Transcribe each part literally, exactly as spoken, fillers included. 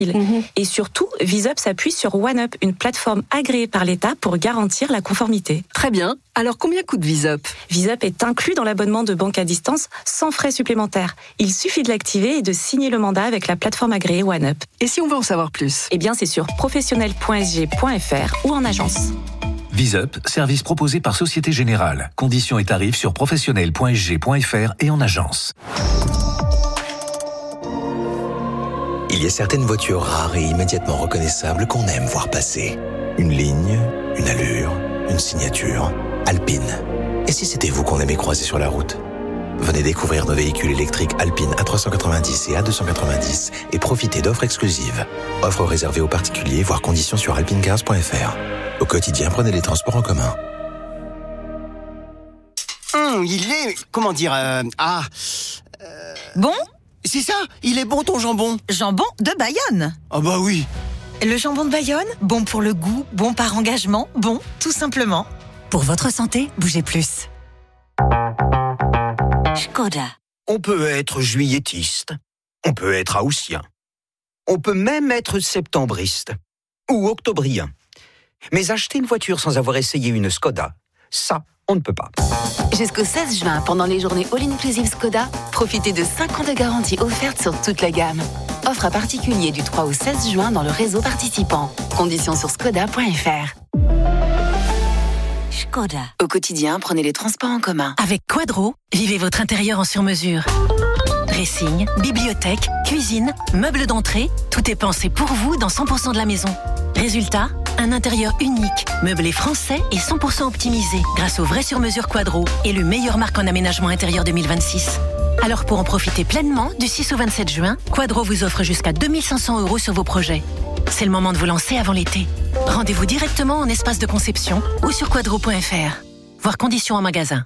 Mmh. Et surtout, VisUp s'appuie sur OneUp, une plateforme agréée par l'État pour garantir la conformité. Très bien. Alors combien coûte VisUp ? VisUp est inclus dans l'abonnement de banque à distance sans frais supplémentaires. Il suffit de l'activer et de signer le mandat avec la plateforme agréée OneUp. Et si on veut en savoir plus ? Eh bien, c'est sur professionnel point s g point f r ou en agence. VisUp, service proposé par Société Générale. Conditions et tarifs sur professionnel point s g point f r et en agence. Il y a certaines voitures rares et immédiatement reconnaissables qu'on aime voir passer. Une ligne, une allure, une signature. Alpine. Et si c'était vous qu'on aimait croiser sur la route ? Venez découvrir nos véhicules électriques Alpine A trois cent quatre-vingt-dix et A deux cent quatre-vingt-dix et profitez d'offres exclusives. Offres réservées aux particuliers, voire conditions sur alpinecars point f r. Au quotidien, prenez les transports en commun. Hum, il est... Comment dire euh, Ah... Euh, bon ? C'est ça, il est bon ton jambon. Jambon de Bayonne. Ah bah oui. Le jambon de Bayonne, bon pour le goût, bon par engagement, bon tout simplement. Pour votre santé, bougez plus. Škoda. On peut être juilletiste, on peut être haussien, on peut même être septembriste ou octobrien. Mais acheter une voiture sans avoir essayé une Škoda, ça, on ne peut pas. Jusqu'au seize juin, pendant les journées All-Inclusive Škoda, profitez de cinq ans de garantie offerte sur toute la gamme. Offre à particulier du trois au seize juin dans le réseau participant. Conditions sur škoda point f r. Škoda. Au quotidien, prenez les transports en commun. Avec Quadro, vivez votre intérieur en sur-mesure. Dressing, bibliothèque, cuisine, meubles d'entrée, tout est pensé pour vous dans cent pour cent de la maison. Résultat, un intérieur unique, meublé français et cent pour cent optimisé grâce au vrai sur-mesure Quadro et le meilleur marque en aménagement intérieur deux mille vingt-six. Alors pour en profiter pleinement, du six au vingt-sept juin, Quadro vous offre jusqu'à deux mille cinq cents euros sur vos projets. C'est le moment de vous lancer avant l'été. Rendez-vous directement en espace de conception ou sur quadro point f r. Voir conditions en magasin.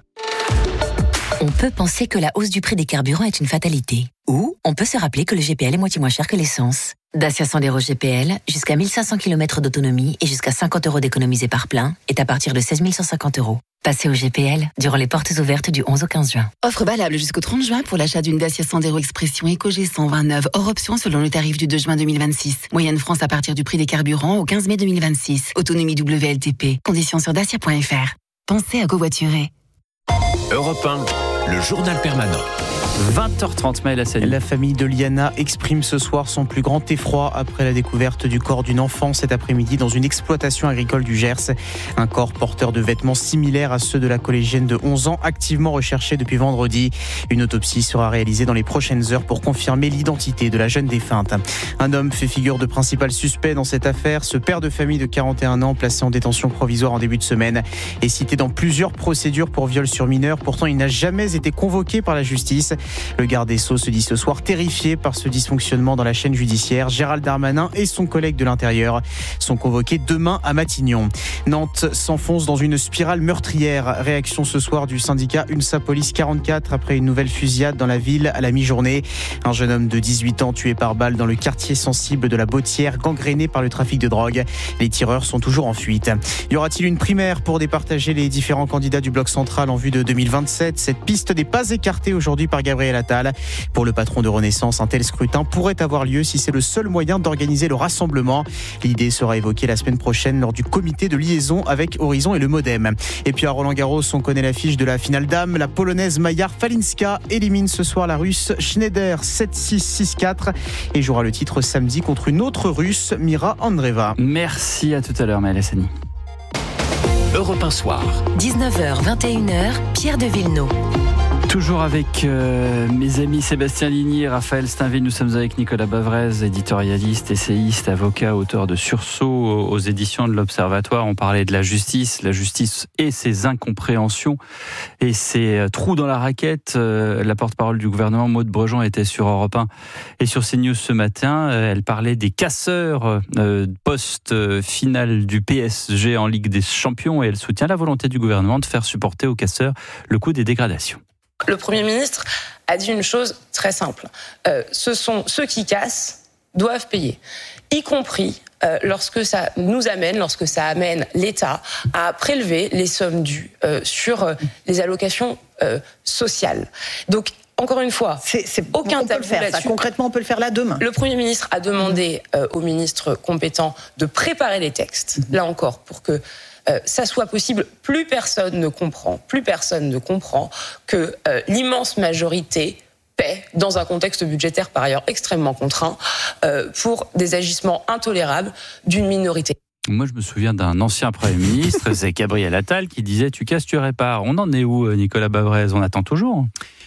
On peut penser que la hausse du prix des carburants est une fatalité. Ou on peut se rappeler que le G P L est moitié moins cher que l'essence. Dacia Sandero G P L, jusqu'à mille cinq cents kilomètres d'autonomie et jusqu'à cinquante euros d'économisés par plein, est à partir de seize mille cent cinquante euros. Passez au G P L durant les portes ouvertes du onze au quinze juin. Offre valable jusqu'au trente juin pour l'achat d'une Dacia Sandero Expression Eco G cent vingt-neuf hors option selon le tarif du deux juin deux mille vingt-six. Moyenne France à partir du prix des carburants au quinze mai deux mille vingt-six. Autonomie W L T P. Conditions sur dacia point f r. Pensez à covoiturer. Europe un, le journal permanent. vingt heures trente, Maël Hassani. La famille de Liana exprime ce soir son plus grand effroi après la découverte du corps d'une enfant cet après-midi dans une exploitation agricole du Gers. Un corps porteur de vêtements similaires à ceux de la collégienne de onze ans, activement recherché depuis vendredi. Une autopsie sera réalisée dans les prochaines heures pour confirmer l'identité de la jeune défunte. Un homme fait figure de principal suspect dans cette affaire. Ce père de famille de quarante et un ans, placé en détention provisoire en début de semaine, est cité dans plusieurs procédures pour viol sur mineur. Pourtant, il n'a jamais été convoqué par la justice. Le garde des Sceaux se dit ce soir terrifié par ce dysfonctionnement dans la chaîne judiciaire. Gérald Darmanin et son collègue de l'Intérieur sont convoqués demain à Matignon. Nantes s'enfonce dans une spirale meurtrière. Réaction ce soir du syndicat UNSA Police quarante-quatre après une nouvelle fusillade dans la ville à la mi-journée. Un jeune homme de dix-huit ans tué par balle dans le quartier sensible de la Bottière, gangréné par le trafic de drogue. Les tireurs sont toujours en fuite. Y aura-t-il une primaire pour départager les différents candidats du bloc central en vue de deux mille vingt-sept ? Cette piste n'est pas écartée aujourd'hui par Gabriel Attal. Pour le patron de Renaissance, un tel scrutin pourrait avoir lieu si c'est le seul moyen d'organiser le rassemblement. L'idée sera évoquée la semaine prochaine lors du comité de liaison avec Horizon et le Modem. Et puis à Roland-Garros, on connaît l'affiche de la finale dames. La polonaise Maja Falinska élimine ce soir la russe Schneider sept six six quatre et jouera le titre samedi contre une autre russe, Mira Andreeva. Merci, à tout à l'heure, Maël Hassani. Europe un soir. dix-neuf heures vingt et une heures, Pierre de Villeneuve. Toujours avec euh, mes amis Sébastien Ligny, Raphaël Steinville, nous sommes avec Nicolas Bavrez, éditorialiste, essayiste, avocat, auteur de Sursaut aux éditions de l'Observatoire. On parlait de la justice, la justice et ses incompréhensions et ses trous dans la raquette. Euh, la porte-parole du gouvernement, Maud Brejean, était sur Europe un et sur CNews ce matin. Euh, elle parlait des casseurs euh, post-finale du P S G en Ligue des Champions et elle soutient la volonté du gouvernement de faire supporter aux casseurs le coût des dégradations. Le Premier ministre a dit une chose très simple. Euh, ce sont ceux qui cassent doivent payer, y compris euh, lorsque ça nous amène, lorsque ça amène l'État à prélever les sommes dues euh, sur euh, les allocations euh, sociales. Donc, encore une fois, c'est, c'est, aucun on peut le faire. Ça, concrètement, on peut le faire là demain. Le Premier ministre a demandé euh, au ministre compétent de préparer les textes, mmh. là encore, pour que euh, ça soit possible. Plus personne ne comprend, plus personne ne comprend que euh, l'immense majorité paie, dans un contexte budgétaire par ailleurs extrêmement contraint, euh, pour des agissements intolérables d'une minorité. Moi, je me souviens d'un ancien Premier ministre, c'est Gabriel Attal, qui disait « tu casses, tu répares ». On en est où, Nicolas Bavrez ? On attend toujours.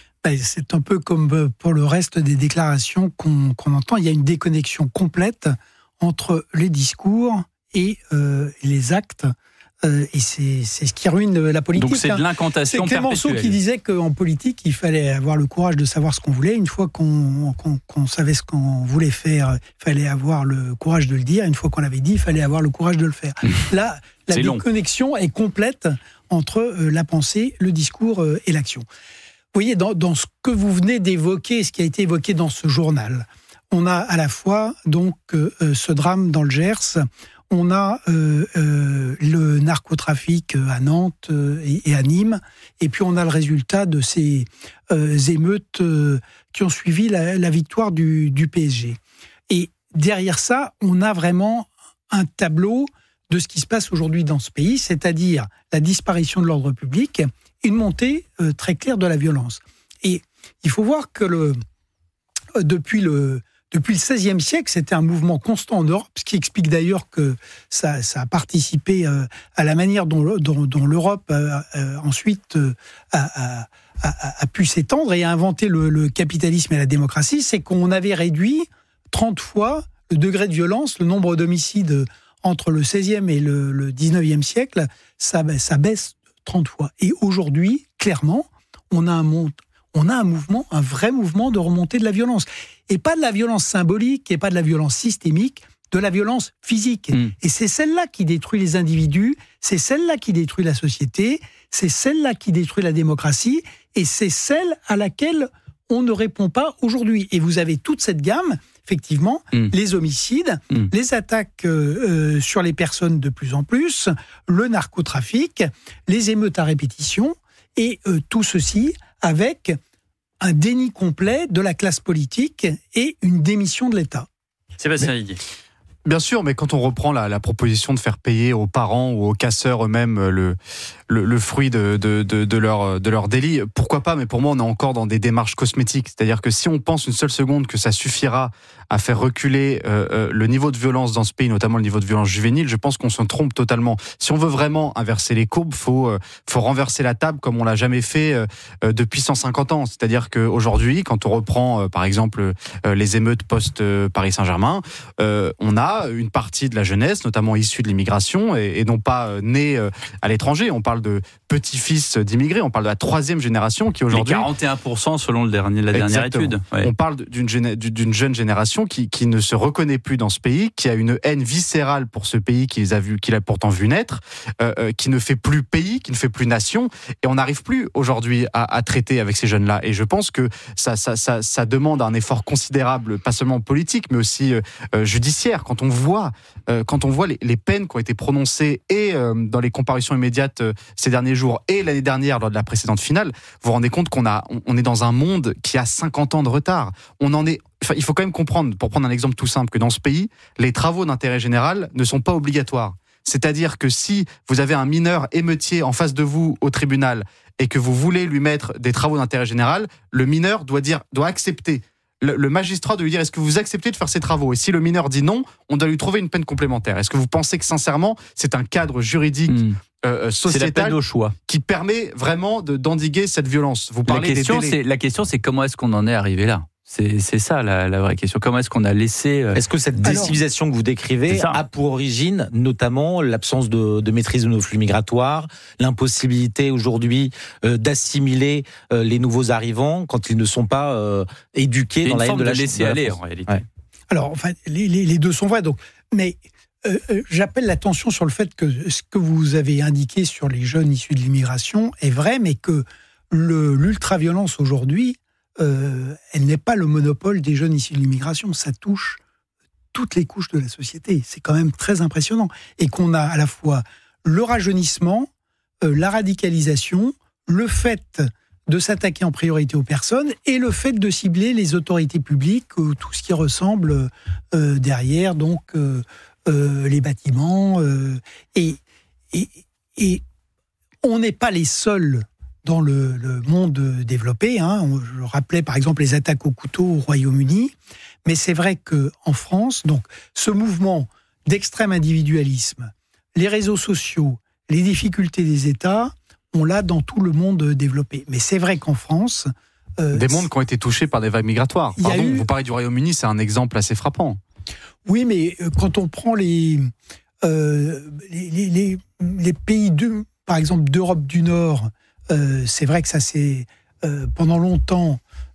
C'est un peu comme pour le reste des déclarations qu'on, qu'on entend. Il y a une déconnexion complète entre les discours et euh, les actes. Euh, et c'est, c'est ce qui ruine la politique. Donc c'est de l'incantation perpétuelle. C'est Clémenceau qui disait qu'en politique, il fallait avoir le courage de savoir ce qu'on voulait. Une fois qu'on, qu'on, qu'on savait ce qu'on voulait faire, il fallait avoir le courage de le dire. Une fois qu'on l'avait dit, il fallait avoir le courage de le faire. Là, la c'est déconnexion long. Est complète entre euh, la pensée, le discours euh, et l'action. Vous voyez, dans, dans ce que vous venez d'évoquer, ce qui a été évoqué dans ce journal, on a à la fois donc euh, ce drame dans le Gers, on a euh, euh, le narcotrafic à Nantes euh, et, et à Nîmes, et puis on a le résultat de ces euh, émeutes euh, qui ont suivi la, la victoire du, du P S G. Et derrière ça, on a vraiment un tableau de ce qui se passe aujourd'hui dans ce pays, c'est-à-dire la disparition de l'ordre public, une montée euh, très claire de la violence. Et il faut voir que le, euh, depuis le Depuis le seizième siècle, c'était un mouvement constant en Europe, ce qui explique d'ailleurs que ça, ça a participé euh, à la manière dont, dont, dont l'Europe euh, euh, ensuite euh, a, a, a, a pu s'étendre et a inventé le, le capitalisme et la démocratie, c'est qu'on avait réduit trente fois le degré de violence, le nombre d'homicides entre le seizième et le, le dix-neuvième siècle, ça, ça baisse trente fois. Et aujourd'hui, clairement, on a un monde... on a un mouvement, un vrai mouvement de remontée de la violence. Et pas de la violence symbolique, et pas de la violence systémique, de la violence physique. Mmh. Et c'est celle-là qui détruit les individus, c'est celle-là qui détruit la société, c'est celle-là qui détruit la démocratie, et c'est celle à laquelle on ne répond pas aujourd'hui. Et vous avez toute cette gamme, effectivement, mmh. les homicides, mmh. les attaques euh, sur les personnes de plus en plus, le narcotrafic, les émeutes à répétition, et euh, tout ceci avec un déni complet de la classe politique et une démission de l'État. Sébastien Liguier. Bien sûr, mais quand on reprend la, la proposition de faire payer aux parents ou aux casseurs eux-mêmes le, le, le fruit de, de, de, de, leur, de leur délit, pourquoi pas ? Mais pour moi, on est encore dans des démarches cosmétiques. C'est-à-dire que si on pense une seule seconde que ça suffira à faire reculer euh, euh, le niveau de violence dans ce pays, notamment le niveau de violence juvénile, je pense qu'on se trompe totalement. Si on veut vraiment inverser les courbes, il faut, euh, faut renverser la table comme on l'a jamais fait euh, euh, depuis cent cinquante ans. C'est-à-dire qu'aujourd'hui, quand on reprend, euh, par exemple, euh, les émeutes post-Paris Saint-Germain, euh, on a une partie de la jeunesse, notamment issue de l'immigration, et, et non pas née euh, à l'étranger. On parle de petits-fils d'immigrés, on parle de la troisième génération qui aujourd'hui... Les quarante et un pour cent selon le dernier, la dernière Exactement. étude. Ouais. On parle d'une, d'une jeune génération qui, qui ne se reconnaît plus dans ce pays, qui a une haine viscérale pour ce pays qu'il a, vu, qu'il a pourtant vu naître, euh, qui ne fait plus pays, qui ne fait plus nation, et on n'arrive plus aujourd'hui à, à traiter avec ces jeunes-là. Et je pense que ça, ça, ça, ça demande un effort considérable, pas seulement politique, mais aussi euh, judiciaire. Quand on voit, euh, quand on voit les, les peines qui ont été prononcées et euh, dans les comparutions immédiates euh, ces derniers jours et l'année dernière lors de la précédente finale, vous vous rendez compte qu'on a, on est dans un monde qui a cinquante ans de retard. On en est, enfin, il faut quand même comprendre, pour prendre un exemple tout simple, que dans ce pays, les travaux d'intérêt général ne sont pas obligatoires. C'est-à-dire que si vous avez un mineur émeutier en face de vous au tribunal et que vous voulez lui mettre des travaux d'intérêt général, le mineur doit dire, doit accepter. Le, le magistrat doit lui dire, est-ce que vous acceptez de faire ces travaux ? Et si le mineur dit non, on doit lui trouver une peine complémentaire. Est-ce que vous pensez que sincèrement, c'est un cadre juridique mmh. euh, sociétal au choix. qui permet vraiment de, d'endiguer cette violence ? Vous parlez la question, des délais. C'est, la question, c'est comment est-ce qu'on en est arrivé là ? C'est, c'est ça la, la vraie question. Comment est-ce qu'on a laissé... Euh... Est-ce que cette décivilisation que vous décrivez a pour origine notamment l'absence de, de maîtrise de nos flux migratoires, l'impossibilité aujourd'hui euh, d'assimiler euh, les nouveaux arrivants quand ils ne sont pas euh, éduqués dans la haine de la laisser aller en réalité. Ouais. Alors, enfin, les, les, les deux sont vrais. Donc, mais euh, j'appelle l'attention sur le fait que ce que vous avez indiqué sur les jeunes issus de l'immigration est vrai, mais que le, l'ultraviolence aujourd'hui, Euh, elle n'est pas le monopole des jeunes issus de l'immigration, ça touche toutes les couches de la société. C'est quand même très impressionnant. Et qu'on a à la fois le rajeunissement, euh, la radicalisation, le fait de s'attaquer en priorité aux personnes et le fait de cibler les autorités publiques, euh, tout ce qui ressemble euh, derrière, donc euh, euh, les bâtiments. Euh, et, et, et on n'est pas les seuls dans le, le monde développé. Hein. Je rappelais par exemple les attaques au couteau au Royaume-Uni, mais c'est vrai qu'en France, donc, ce mouvement d'extrême individualisme, les réseaux sociaux, les difficultés des États, on l'a dans tout le monde développé. Mais c'est vrai qu'en France... Euh, des mondes qui ont été touchés par des vagues migratoires. Pardon, eu... vous parlez du Royaume-Uni, c'est un exemple assez frappant. Oui, mais quand on prend les, euh, les, les, les, les pays, de, par exemple, d'Europe du Nord, euh, c'est vrai que ça c'est... Euh, pendant longtemps,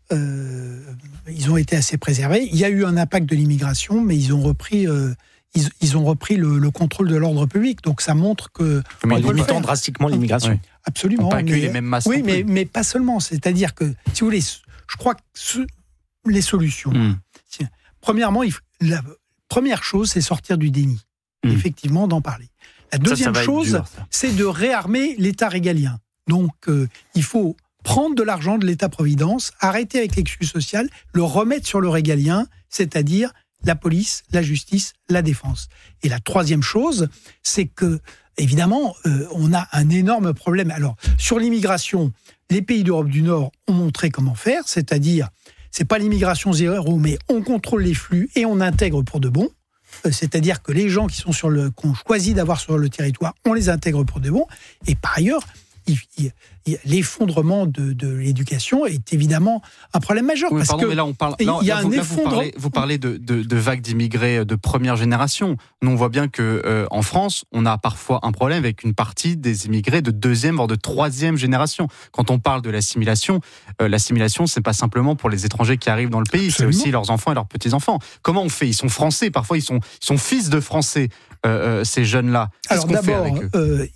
euh, ils ont été assez préservés. Il y a eu un impact de l'immigration, mais ils ont repris... Euh, Ils, ils ont repris le, le contrôle de l'ordre public, donc ça montre que... Mais en limitant drastiquement l'immigration. Oui. Absolument. On pas accueillir les mêmes masses. Oui, mais, mais pas seulement. C'est-à-dire que, si vous voulez, je crois que ce, les solutions... Mm. Premièrement, il, la première chose, c'est sortir du déni. Mm. Effectivement, d'en parler. La deuxième ça, ça chose, dur, c'est de réarmer l'État régalien. Donc, euh, il faut prendre de l'argent de l'État-providence, arrêter avec l'excuse sociale, le remettre sur le régalien, c'est-à-dire... la police, la justice, la défense. Et la troisième chose, c'est que, évidemment, euh, on a un énorme problème. Alors, sur l'immigration, les pays d'Europe du Nord ont montré comment faire, c'est-à-dire, c'est pas l'immigration zéro, mais on contrôle les flux et on intègre pour de bon. Euh, c'est-à-dire que les gens qui sont sur le, qu'on choisit d'avoir sur le territoire, on les intègre pour de bon. Et par ailleurs, il, il, il, l'effondrement de, de l'éducation est évidemment un problème majeur. Oui, parce pardon, que mais là, on parle, il là, y a là, un vous, là, effondrement. vous parlez, vous parlez de, de, de vagues d'immigrés de première génération. Nous, on voit bien qu'en euh, France, on a parfois un problème avec une partie des immigrés de deuxième, voire de troisième génération. Quand on parle de l'assimilation, euh, l'assimilation, c'est pas simplement pour les étrangers qui arrivent dans le pays, Absolument. C'est aussi leurs enfants et leurs petits-enfants. Comment on fait ? Ils sont français, parfois ils sont, ils sont fils de français, euh, euh, ces jeunes-là. Qu'est-ce Alors qu'on d'abord, fait avec eux euh,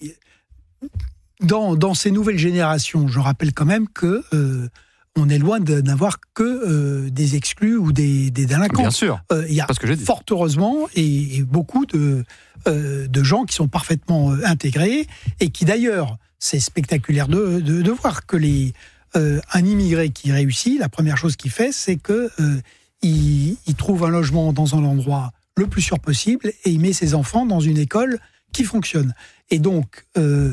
Dans, dans ces nouvelles générations, je rappelle quand même que euh, on est loin de n'avoir que euh, des exclus ou des, des délinquants. Bien sûr. Euh, il y a fort heureusement et, et beaucoup de, euh, de gens qui sont parfaitement euh, intégrés et qui d'ailleurs, c'est spectaculaire de, de, de voir que les, euh, un immigré qui réussit, la première chose qu'il fait, c'est que euh, il, il trouve un logement dans un endroit le plus sûr possible et il met ses enfants dans une école qui fonctionne. Et donc, euh,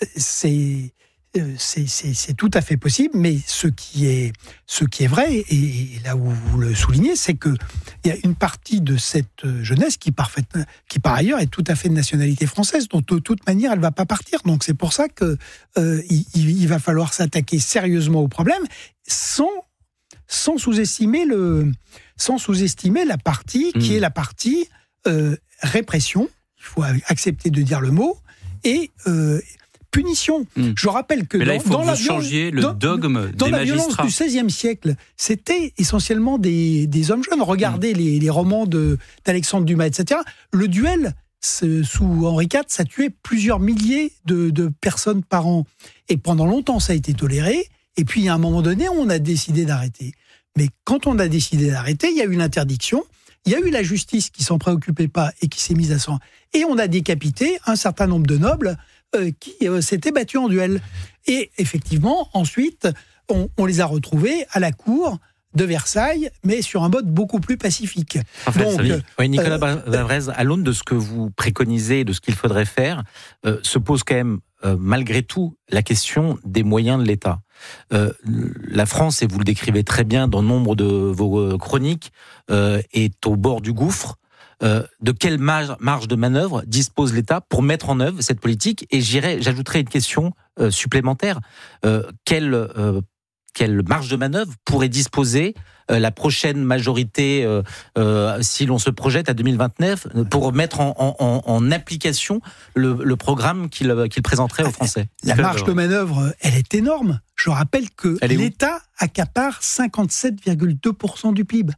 C'est, c'est, c'est, c'est tout à fait possible, mais ce qui est, ce qui est vrai, et, et là où vous le soulignez, c'est qu'il y a une partie de cette jeunesse qui, parfait, qui, par ailleurs, est tout à fait de nationalité française, dont de toute manière, elle ne va pas partir. Donc c'est pour ça qu'il euh, il, il va falloir s'attaquer sérieusement au problème, sans, sans, sous-estimer, le, sans sous-estimer la partie mmh. qui est la partie euh, répression, il faut accepter de dire le mot, et... Euh, punition. Mmh. Je rappelle que Mais là, dans, il faut dans que la vous changiez le dans, dogme dans des la magistrats. violence du seizième siècle, c'était essentiellement des, des hommes jeunes. Regardez mmh. les, les romans de, d'Alexandre Dumas, et cetera. Le duel, sous Henri quatre, ça tuait plusieurs milliers de, de personnes par an. Et pendant longtemps, ça a été toléré. Et puis, à un moment donné, on a décidé d'arrêter. Mais quand on a décidé d'arrêter, il y a eu l'interdiction. Il y a eu la justice qui s'en préoccupait pas et qui s'est mise à s'en... Et on a décapité un certain nombre de nobles euh, qui euh, s'étaient battus en duel. Et effectivement, ensuite, on, on les a retrouvés à la cour de Versailles, mais sur un mode beaucoup plus pacifique. Enfin, Donc, euh, oui, Nicolas Bavrez, à l'aune de ce que vous préconisez, de ce qu'il faudrait faire, euh, se pose quand même, euh, malgré tout, la question des moyens de l'État. Euh, la France, et vous le décrivez très bien dans nombre de vos chroniques, euh, est au bord du gouffre. Euh, de quelle marge, marge de manœuvre dispose l'État pour mettre en œuvre cette politique ? Et j'irai, j'ajouterai une question euh, supplémentaire. Euh, quelle, euh, quelle marge de manœuvre pourrait disposer euh, la prochaine majorité, euh, euh, si l'on se projette à deux mille vingt-neuf, pour mettre en, en, en application le, le programme qu'il, qu'il présenterait aux Français ? La marge de manœuvre, elle est énorme. Je rappelle que l'État accapare cinquante-sept virgule deux pour cent du P I B.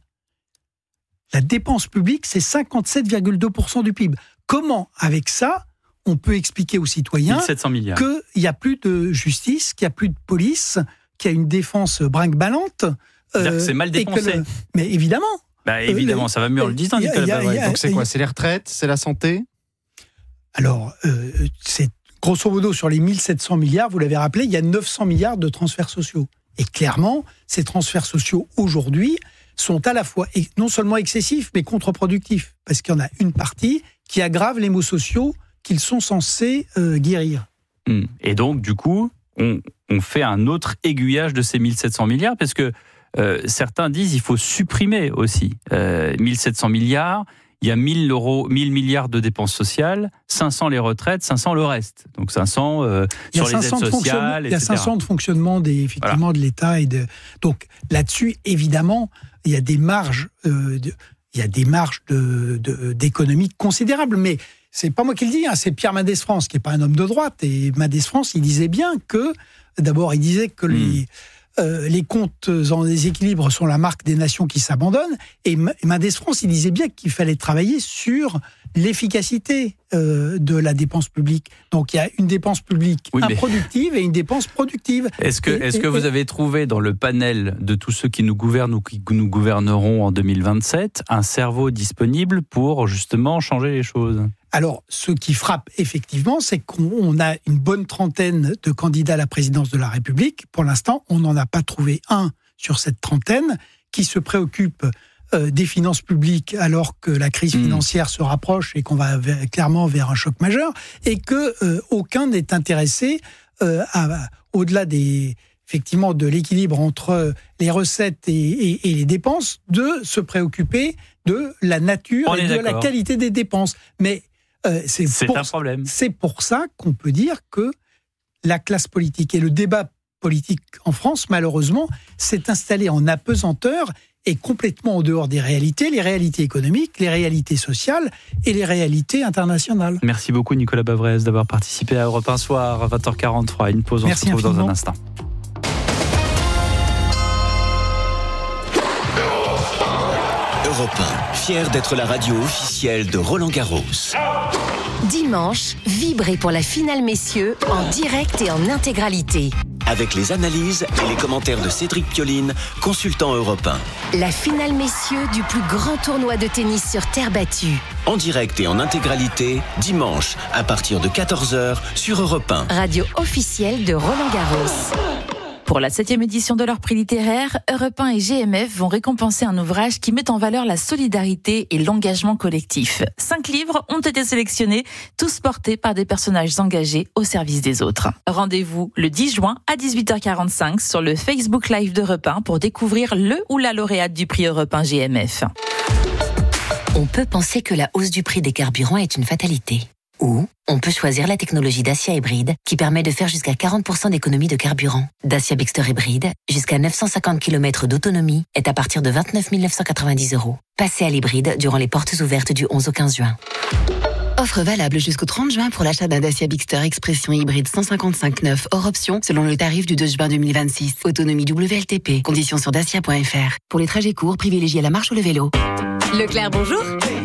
La dépense publique, c'est cinquante-sept virgule deux pour cent du P I B. Comment, avec ça, on peut expliquer aux citoyens mille sept cents milliards qu'il n'y a plus de justice, qu'il n'y a plus de police, qu'il y a une défense brinque-ballante euh, c'est mal dépensé. Le... Mais évidemment. Bah, évidemment, euh, ça va mieux en le disant, Nicolas Bavrez. Donc c'est quoi ? C'est les retraites ? C'est la santé ? Alors, euh, c'est grosso modo, sur les mille sept cents milliards, vous l'avez rappelé, il y a neuf cents milliards de transferts sociaux. Et clairement, ces transferts sociaux, aujourd'hui, sont à la fois non seulement excessifs, mais contre-productifs. Parce qu'il y en a une partie qui aggrave les maux sociaux qu'ils sont censés euh, guérir. Et donc, du coup, on, on fait un autre aiguillage de ces mille sept cents milliards, parce que euh, certains disent qu'il faut supprimer aussi euh, mille sept cents milliards. Il y a mille euros, mille milliards de dépenses sociales, cinq cents les retraites, cinq cents le reste. Donc cinq cents euh, sur les aides sociales, il y a cinq cents de fonctionnement des, effectivement voilà. de l'État et de. Donc là-dessus, évidemment, il y a des marges, euh, de, il y a des marges de, de, d'économie considérables. Mais c'est pas moi qui le dis, hein, c'est Pierre Mendès France, qui est pas un homme de droite. Et Mendès France, il disait bien que, d'abord, il disait que mmh. les Euh, les comptes en déséquilibre sont la marque des nations qui s'abandonnent. Et Mendès France, il disait bien qu'il fallait travailler sur l'efficacité euh, de la dépense publique. Donc il y a une dépense publique oui, improductive et une dépense productive. Est-ce que, et, est-ce que et, vous avez trouvé dans le panel de tous ceux qui nous gouvernent ou qui nous gouverneront en deux mille vingt-sept un cerveau disponible pour justement changer les choses ? Alors, ce qui frappe effectivement, c'est qu'on a une bonne trentaine de candidats à la présidence de la République. Pour l'instant, on n'en a pas trouvé un sur cette trentaine qui se préoccupe euh, des finances publiques alors que la crise mmh. financière se rapproche et qu'on va vers, clairement vers un choc majeur, et que euh, aucun n'est intéressé euh, à, au-delà des effectivement de l'équilibre entre les recettes et, et, et les dépenses, de se préoccuper de la nature on et de d'accord. la qualité des dépenses. Mais Euh, c'est, c'est pour, un problème. C'est pour ça qu'on peut dire que la classe politique et le débat politique en France, malheureusement, s'est installé en apesanteur et complètement en dehors des réalités, les réalités économiques, les réalités sociales et les réalités internationales. Merci beaucoup Nicolas Bavrez d'avoir participé à Europe un Soir à vingt heures quarante-trois. Une pause, on Merci se retrouve infiniment. dans un instant. Europe un, fier d'être la radio officielle de Roland Garros. Dimanche, vibrez pour la finale messieurs en direct et en intégralité. Avec les analyses et les commentaires de Cédric Pioline, consultant Europe un. La finale messieurs du plus grand tournoi de tennis sur terre battue. En direct et en intégralité, dimanche, à partir de quatorze heures sur Europe un. Radio officielle de Roland Garros. Pour la septième édition de leur prix littéraire, Europe un et G M F vont récompenser un ouvrage qui met en valeur la solidarité et l'engagement collectif. Cinq livres ont été sélectionnés, tous portés par des personnages engagés au service des autres. Rendez-vous le dix juin à dix-huit heures quarante-cinq sur le Facebook Live d'Europe un pour découvrir le ou la lauréate du prix Europe un G M F. On peut penser que la hausse du prix des carburants est une fatalité. Ou on peut choisir la technologie Dacia Hybride qui permet de faire jusqu'à quarante pour cent d'économie de carburant. Dacia Bigster Hybride, jusqu'à neuf cent cinquante kilomètres d'autonomie, est à partir de vingt-neuf mille neuf cent quatre-vingt-dix euros. Passez à l'hybride durant les portes ouvertes du onze au quinze juin. Offre valable jusqu'au trente juin pour l'achat d'un Dacia Bigster Expression hybride cent cinquante-cinq neuf hors option selon le tarif du deux juin deux mille vingt-six. Autonomie W L T P. Conditions sur dacia point f r. Pour les trajets courts, privilégiez la marche ou le vélo. Leclerc, bonjour.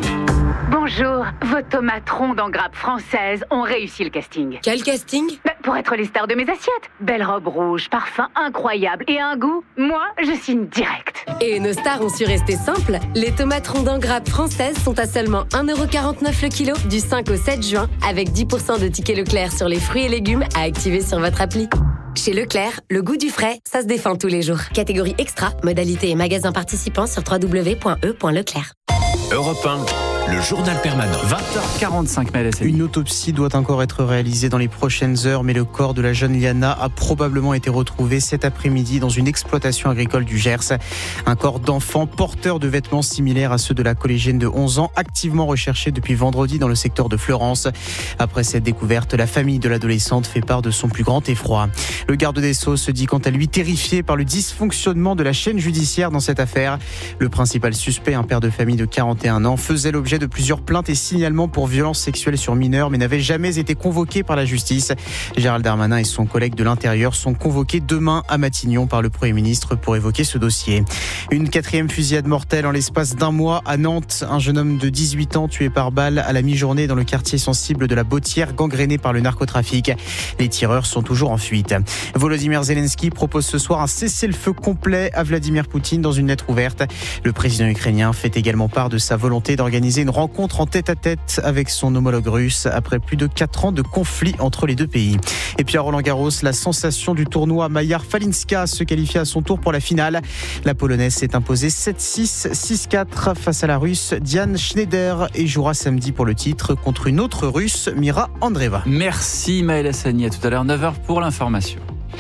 Bonjour, vos tomates rondes en grappe française ont réussi le casting. Quel casting ? Bah, pour être les stars de mes assiettes. Belle robe rouge, parfum incroyable et un goût, moi, je signe direct. Et nos stars ont su rester simples. Les tomates rondes en grappe françaises sont à seulement un euro quarante-neuf le kilo du cinq au sept juin, avec dix pour cent de tickets Leclerc sur les fruits et légumes à activer sur votre appli. Chez Leclerc, le goût du frais, ça se défend tous les jours. Catégorie extra, modalité et magasin participants sur w w w point e point leclerc. Europe un, le journal permanent. vingt heures quarante-cinq, Maël Hassani. Une autopsie doit encore être réalisée dans les prochaines heures, mais le corps de la jeune Liana a probablement été retrouvé cet après-midi dans une exploitation agricole du Gers. Un corps d'enfant porteur de vêtements similaires à ceux de la collégienne de onze ans, activement recherché depuis vendredi dans le secteur de Fleurance. Après cette découverte, la famille de l'adolescente fait part de son plus grand effroi. Le garde des Sceaux se dit quant à lui terrifié par le dysfonctionnement de la chaîne judiciaire dans cette affaire. Le principal suspect, un père de famille de quarante et un ans, faisait l'objet de plusieurs plaintes et signalements pour violences sexuelles sur mineurs, mais n'avait jamais été convoqué par la justice. Gérald Darmanin et son collègue de l'Intérieur sont convoqués demain à Matignon par le Premier ministre pour évoquer ce dossier. Une quatrième fusillade mortelle en l'espace d'un mois à Nantes. Un jeune homme de dix-huit ans tué par balle à la mi-journée dans le quartier sensible de la Bottière, gangréné par le narcotrafic. Les tireurs sont toujours en fuite. Volodymyr Zelensky propose ce soir un cessez-le-feu complet à Vladimir Poutine dans une lettre ouverte. Le président ukrainien fait également part de sa volonté d'organiser une rencontre en tête-à-tête avec son homologue russe après plus de quatre ans de conflit entre les deux pays. Et puis à Roland-Garros, la sensation du tournoi, Maja Falinska se qualifie à son tour pour la finale. La Polonaise s'est imposée sept six, six quatre face à la Russe Diane Schneider et jouera samedi pour le titre contre une autre Russe, Mira Andreeva. Merci Maëlle Hassani, à tout à l'heure, neuf heures pour l'information.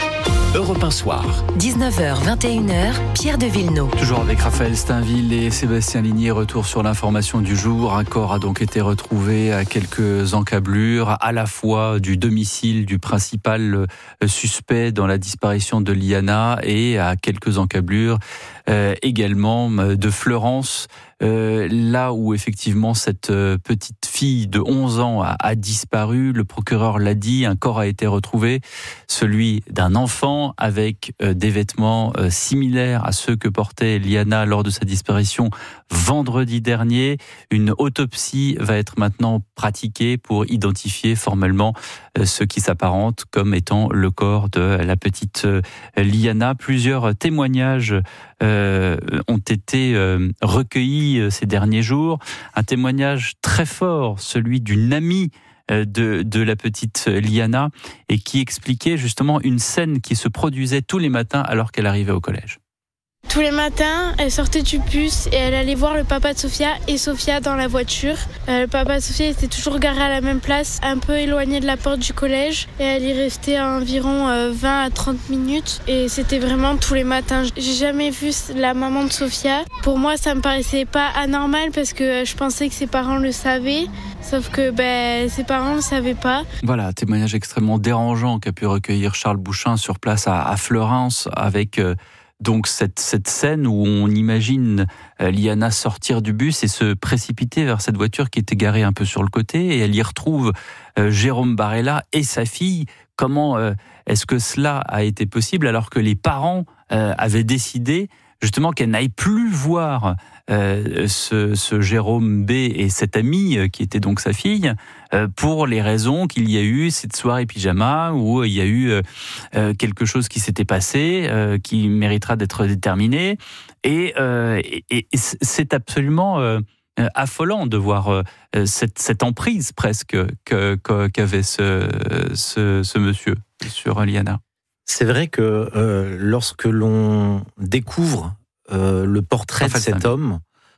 Europe un soir. dix-neuf heures, vingt et une heures, Pierre de Villeneuve. Toujours avec Raphaël Steinville et Sébastien Ligné, retour sur l'information du jour. Un corps a donc été retrouvé à quelques encablures, à la fois du domicile du principal suspect dans la disparition de Liana et à quelques encablures euh, également de Fleurance. Euh, là où effectivement cette euh, petite fille de onze ans a, a disparu, le procureur l'a dit, un corps a été retrouvé, celui d'un enfant avec euh, des vêtements euh, similaires à ceux que portait Liana lors de sa disparition vendredi dernier. Une autopsie va être maintenant pratiquée pour identifier formellement euh, ce qui s'apparente comme étant le corps de la petite euh, Liana. Plusieurs témoignages euh, ont été euh, recueillis ces derniers jours. Un témoignage très fort, celui d'une amie de, de la petite Liana, et qui expliquait justement une scène qui se produisait tous les matins alors qu'elle arrivait au collège. Tous les matins, elle sortait du bus et elle allait voir le papa de Sophia et Sophia dans la voiture. Euh, le papa de Sophia était toujours garé à la même place, un peu éloigné de la porte du collège, et elle y restait à environ euh, vingt à trente minutes, et c'était vraiment tous les matins. J'ai jamais vu la maman de Sophia. Pour moi, ça me paraissait pas anormal parce que je pensais que ses parents le savaient, sauf que ben, ses parents ne savaient pas. Voilà, témoignage extrêmement dérangeant qu'a pu recueillir Charles Bouchin sur place à, à Fleurance, avec euh, donc cette, cette scène où on imagine euh, Liana sortir du bus et se précipiter vers cette voiture qui était garée un peu sur le côté, et elle y retrouve euh, Jérôme Barella et sa fille. Comment euh, est-ce que cela a été possible alors que les parents euh, avaient décidé justement qu'elle n'aille plus voir euh, ce, ce Jérôme B et cette amie euh, qui était donc sa fille, euh, pour les raisons qu'il y a eu cette soirée pyjama où il y a eu euh, euh, quelque chose qui s'était passé, euh, qui méritera d'être déterminé. Et, euh, et, et c'est absolument euh, affolant de voir euh, cette, cette emprise presque que, que, qu'avait ce, ce, ce monsieur sur Liana. C'est vrai que euh, lorsque l'on découvre euh, le portrait de cet homme,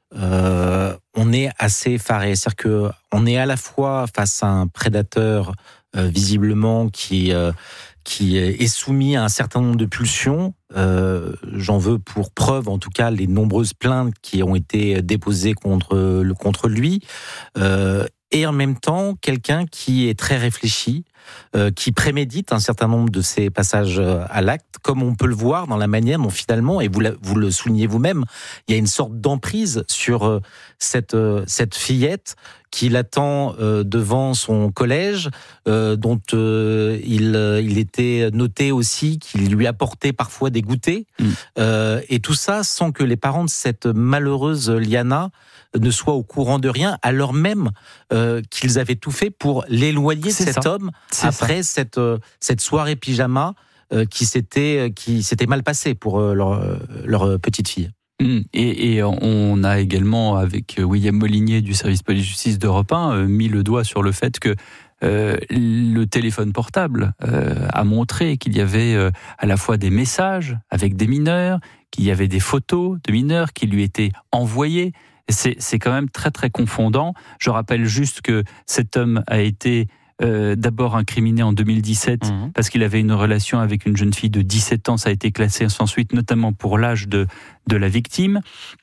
euh, on est assez effaré. C'est-à-dire qu'on est à la fois face à un prédateur euh, visiblement qui, euh, qui est soumis à un certain nombre de pulsions. Euh, j'en veux pour preuve, en tout cas, les nombreuses plaintes qui ont été déposées contre, contre lui. Euh, et en même temps, quelqu'un qui est très réfléchi, Euh, qui prémédite un certain nombre de ces passages à l'acte, comme on peut le voir dans la manière dont finalement, et vous, la, vous le soulignez vous-même, il y a une sorte d'emprise sur euh, cette, euh, cette fillette qui l'attend euh, devant son collège, euh, dont euh, il, euh, il était noté aussi qu'il lui apportait parfois des goûters, mmh. euh, et tout ça sans que les parents de cette malheureuse Liana ne soient au courant de rien, alors même euh, qu'ils avaient tout fait pour l'éloigner de cet ça. homme c'est après ça. cette euh, cette soirée pyjama euh, qui s'était qui s'était mal passée pour euh, leur leur petite fille. Mmh. Et, et on a également, avec William Molinier du service police-justice d'Europe un, mis le doigt sur le fait que euh, le téléphone portable euh, a montré qu'il y avait euh, à la fois des messages avec des mineurs, qu'il y avait des photos de mineurs qui lui étaient envoyées. C'est, c'est quand même très très confondant. Je rappelle juste que cet homme a été euh, d'abord incriminé en deux mille dix-sept mmh. parce qu'il avait une relation avec une jeune fille de dix-sept ans. Ça a été classé sans suite, notamment pour l'âge de, de la victime.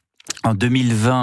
En deux mille vingt,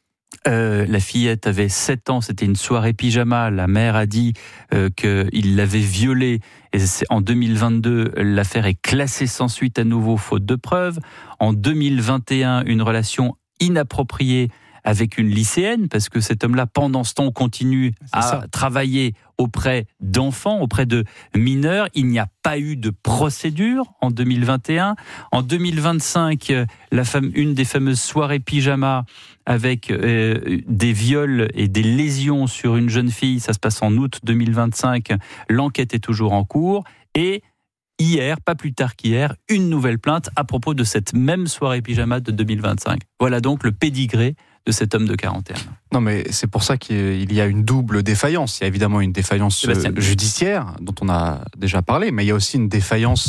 euh, la fillette avait sept ans, c'était une soirée pyjama. La mère a dit euh, qu'il l'avait violée. Et c'est, en deux mille vingt-deux, l'affaire est classée sans suite à nouveau, faute de preuves. En deux mille vingt et un, une relation inappropriée avec une lycéenne, parce que cet homme-là, pendant ce temps, continue C'est à ça. travailler auprès d'enfants, auprès de mineurs. Il n'y a pas eu de procédure en deux mille vingt et un. En deux mille vingt-cinq, la femme, une des fameuses soirées pyjama avec euh, des viols et des lésions sur une jeune fille, ça se passe en août deux mille vingt-cinq. L'enquête est toujours en cours. Et hier, pas plus tard qu'hier, une nouvelle plainte à propos de cette même soirée pyjama de deux mille vingt-cinq. Voilà donc le pédigré de cet homme de quarante et un ans. Non, mais c'est pour ça qu'il y a une double défaillance. Il y a évidemment une défaillance Sébastien. judiciaire, dont on a déjà parlé, mais il y a aussi une défaillance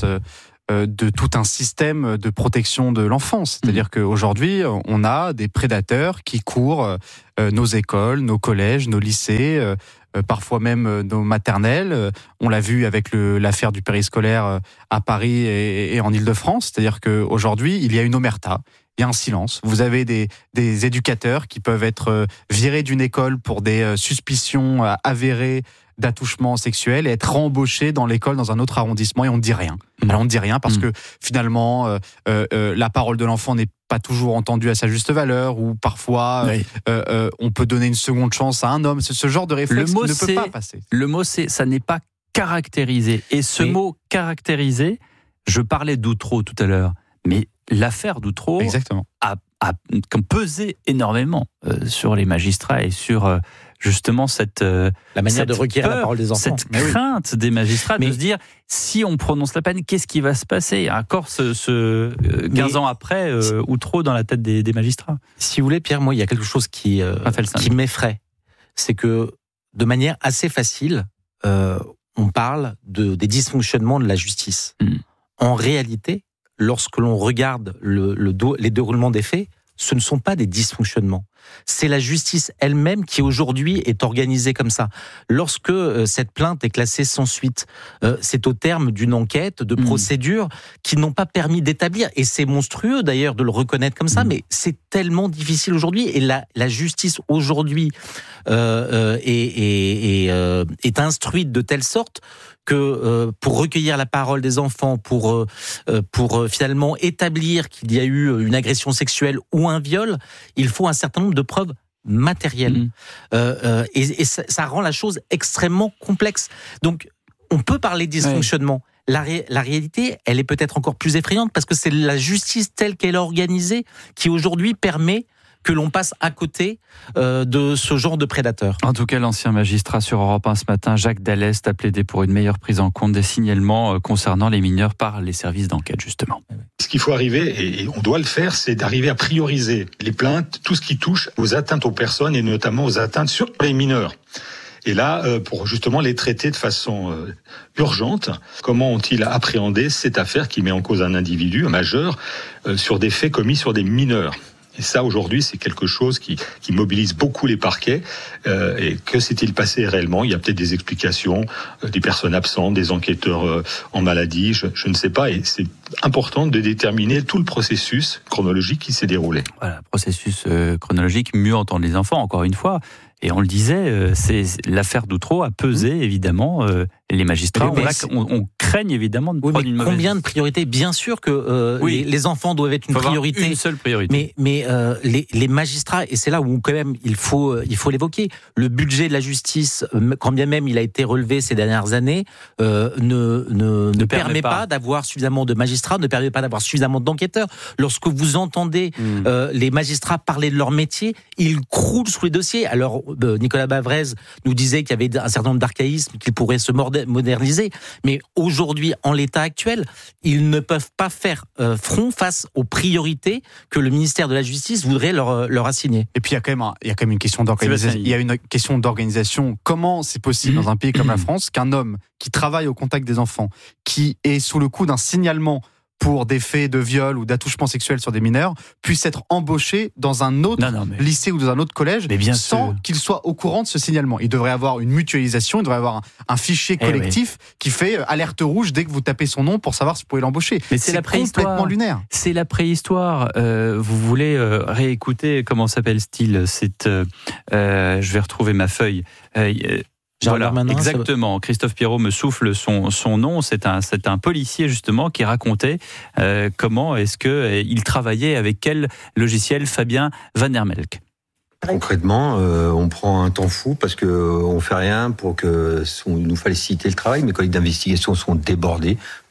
de tout un système de protection de l'enfance. C'est-à-dire mmh. qu'aujourd'hui, on a des prédateurs qui courent nos écoles, nos collèges, nos lycées, parfois même nos maternelles. On l'a vu avec le, l'affaire du périscolaire à Paris et, et en Île-de-France. C'est-à-dire qu'aujourd'hui, il y a une omerta. Il y a un silence. Vous avez des, des éducateurs qui peuvent être virés d'une école pour des suspicions avérées d'attouchement sexuel et être rembauchés dans l'école dans un autre arrondissement et on ne dit rien. Mmh. Alors on ne dit rien parce mmh. que finalement euh, euh, la parole de l'enfant n'est pas toujours entendue à sa juste valeur ou parfois oui. euh, euh, on peut donner une seconde chance à un homme. C'est ce genre de réflexe qui ne peut pas passer. Le mot c'est, ça n'est pas caractérisé. Et ce oui. mot caractérisé, je parlais d'Outreau tout à l'heure, mais l'affaire d'Outreau Exactement. a, a pesé énormément euh, sur les magistrats et sur euh, justement cette euh, la manière cette de requérir peur, la parole des enfants, cette crainte oui. des magistrats mais, de se dire si on prononce la peine, qu'est-ce qui va se passer encore ce, ce euh, quinze mais, ans après euh, Outreau dans la tête des, des magistrats. Si vous voulez, Pierre, moi il y a quelque chose qui euh, qui m'effraie, c'est que de manière assez facile, euh, on parle de des dysfonctionnements de la justice. Mm. En réalité, lorsque l'on regarde le, le do, les déroulements des faits, ce ne sont pas des dysfonctionnements. C'est la justice elle-même qui aujourd'hui est organisée comme ça. Lorsque euh, cette plainte est classée sans suite, euh, c'est au terme d'une enquête, de mmh. procédures qui n'ont pas permis d'établir, et c'est monstrueux d'ailleurs de le reconnaître comme ça, mmh. mais c'est tellement difficile aujourd'hui, et la, la justice aujourd'hui euh, euh, est, est, est, euh, est instruite de telle sorte que euh, pour recueillir la parole des enfants, pour euh, pour euh, finalement établir qu'il y a eu une agression sexuelle ou un viol, il faut un certain nombre de preuves matérielles. Mmh. Euh, euh, et et ça, ça rend la chose extrêmement complexe. Donc, on peut parler de dysfonctionnement. Ouais. La, ré, la réalité, elle est peut-être encore plus effrayante parce que c'est la justice telle qu'elle est organisée qui aujourd'hui permet que l'on passe à côté euh, de ce genre de prédateurs. En tout cas, l'ancien magistrat sur Europe un ce matin, Jacques Dallest, a plaidé pour une meilleure prise en compte des signalements concernant les mineurs par les services d'enquête, justement. Ce qu'il faut arriver, et on doit le faire, c'est d'arriver à prioriser les plaintes, tout ce qui touche aux atteintes aux personnes et notamment aux atteintes sur les mineurs. Et là, pour justement les traiter de façon urgente, comment ont-ils appréhendé cette affaire qui met en cause un individu, un majeur, sur des faits commis sur des mineurs ? Et ça, aujourd'hui, c'est quelque chose qui, qui mobilise beaucoup les parquets. Euh, et que s'est-il passé réellement ? Il y a peut-être des explications, euh, des personnes absentes, des enquêteurs euh, en maladie, je, je ne sais pas. Et c'est important de déterminer tout le processus chronologique qui s'est déroulé. Voilà, processus euh, chronologique, mieux entendre les enfants, encore une fois. Et on le disait, euh, c'est l'affaire d'Outreau a pesé, mmh. évidemment, euh, les magistrats. On, on, on craigne évidemment de oui, prendre une mauvaise... Combien de priorités ? Bien sûr que euh, oui. les, les enfants doivent être une faut priorité. Une seule priorité. Mais, mais euh, les, les magistrats, et c'est là où quand même il faut, il faut l'évoquer, le budget de la justice, quand bien même il a été relevé ces dernières années, euh, ne, ne, ne, ne permet pas, pas d'avoir suffisamment de magistrats, ne permet pas d'avoir suffisamment d'enquêteurs. Lorsque vous entendez mmh. euh, les magistrats parler de leur métier, ils croulent sous les dossiers. Alors, euh, Nicolas Bavrez nous disait qu'il y avait un certain nombre d'archaïsmes qui pourraient se moderniser, mais aujourd'hui, en l'état actuel, ils ne peuvent pas faire euh, front face aux priorités que le ministère de la Justice voudrait leur, leur assigner. Et puis il y a quand même, un, il y a quand même une question d'organisation. Il y a une question d'organisation. Comment c'est possible dans un pays comme la France qu'un homme qui travaille au contact des enfants, qui est sous le coup d'un signalement pour des faits de viol ou d'attouchement sexuel sur des mineurs, puisse être embauché dans un autre non, non, mais... lycée ou dans un autre collège sans sûr. qu'il soit au courant de ce signalement. Il devrait avoir une mutualisation, il devrait avoir un, un fichier collectif eh oui. qui fait alerte rouge dès que vous tapez son nom pour savoir si vous pouvez l'embaucher. Mais c'est, c'est la complètement lunaire. C'est la préhistoire. Euh, vous voulez euh, réécouter, comment s'appelle-t-il C'est, euh, euh, je vais retrouver ma feuille. Euh, Voilà, exactement. Christophe Pierrot me souffle son, son nom. C'est un, c'est un policier justement qui racontait euh, comment est-ce que euh, il travaillait avec quel logiciel. Fabien Van Hermelk. Concrètement, euh, on prend un temps fou parce que on fait rien pour que son, nous faciliter le travail. Mes collègues d'investigation sont débordés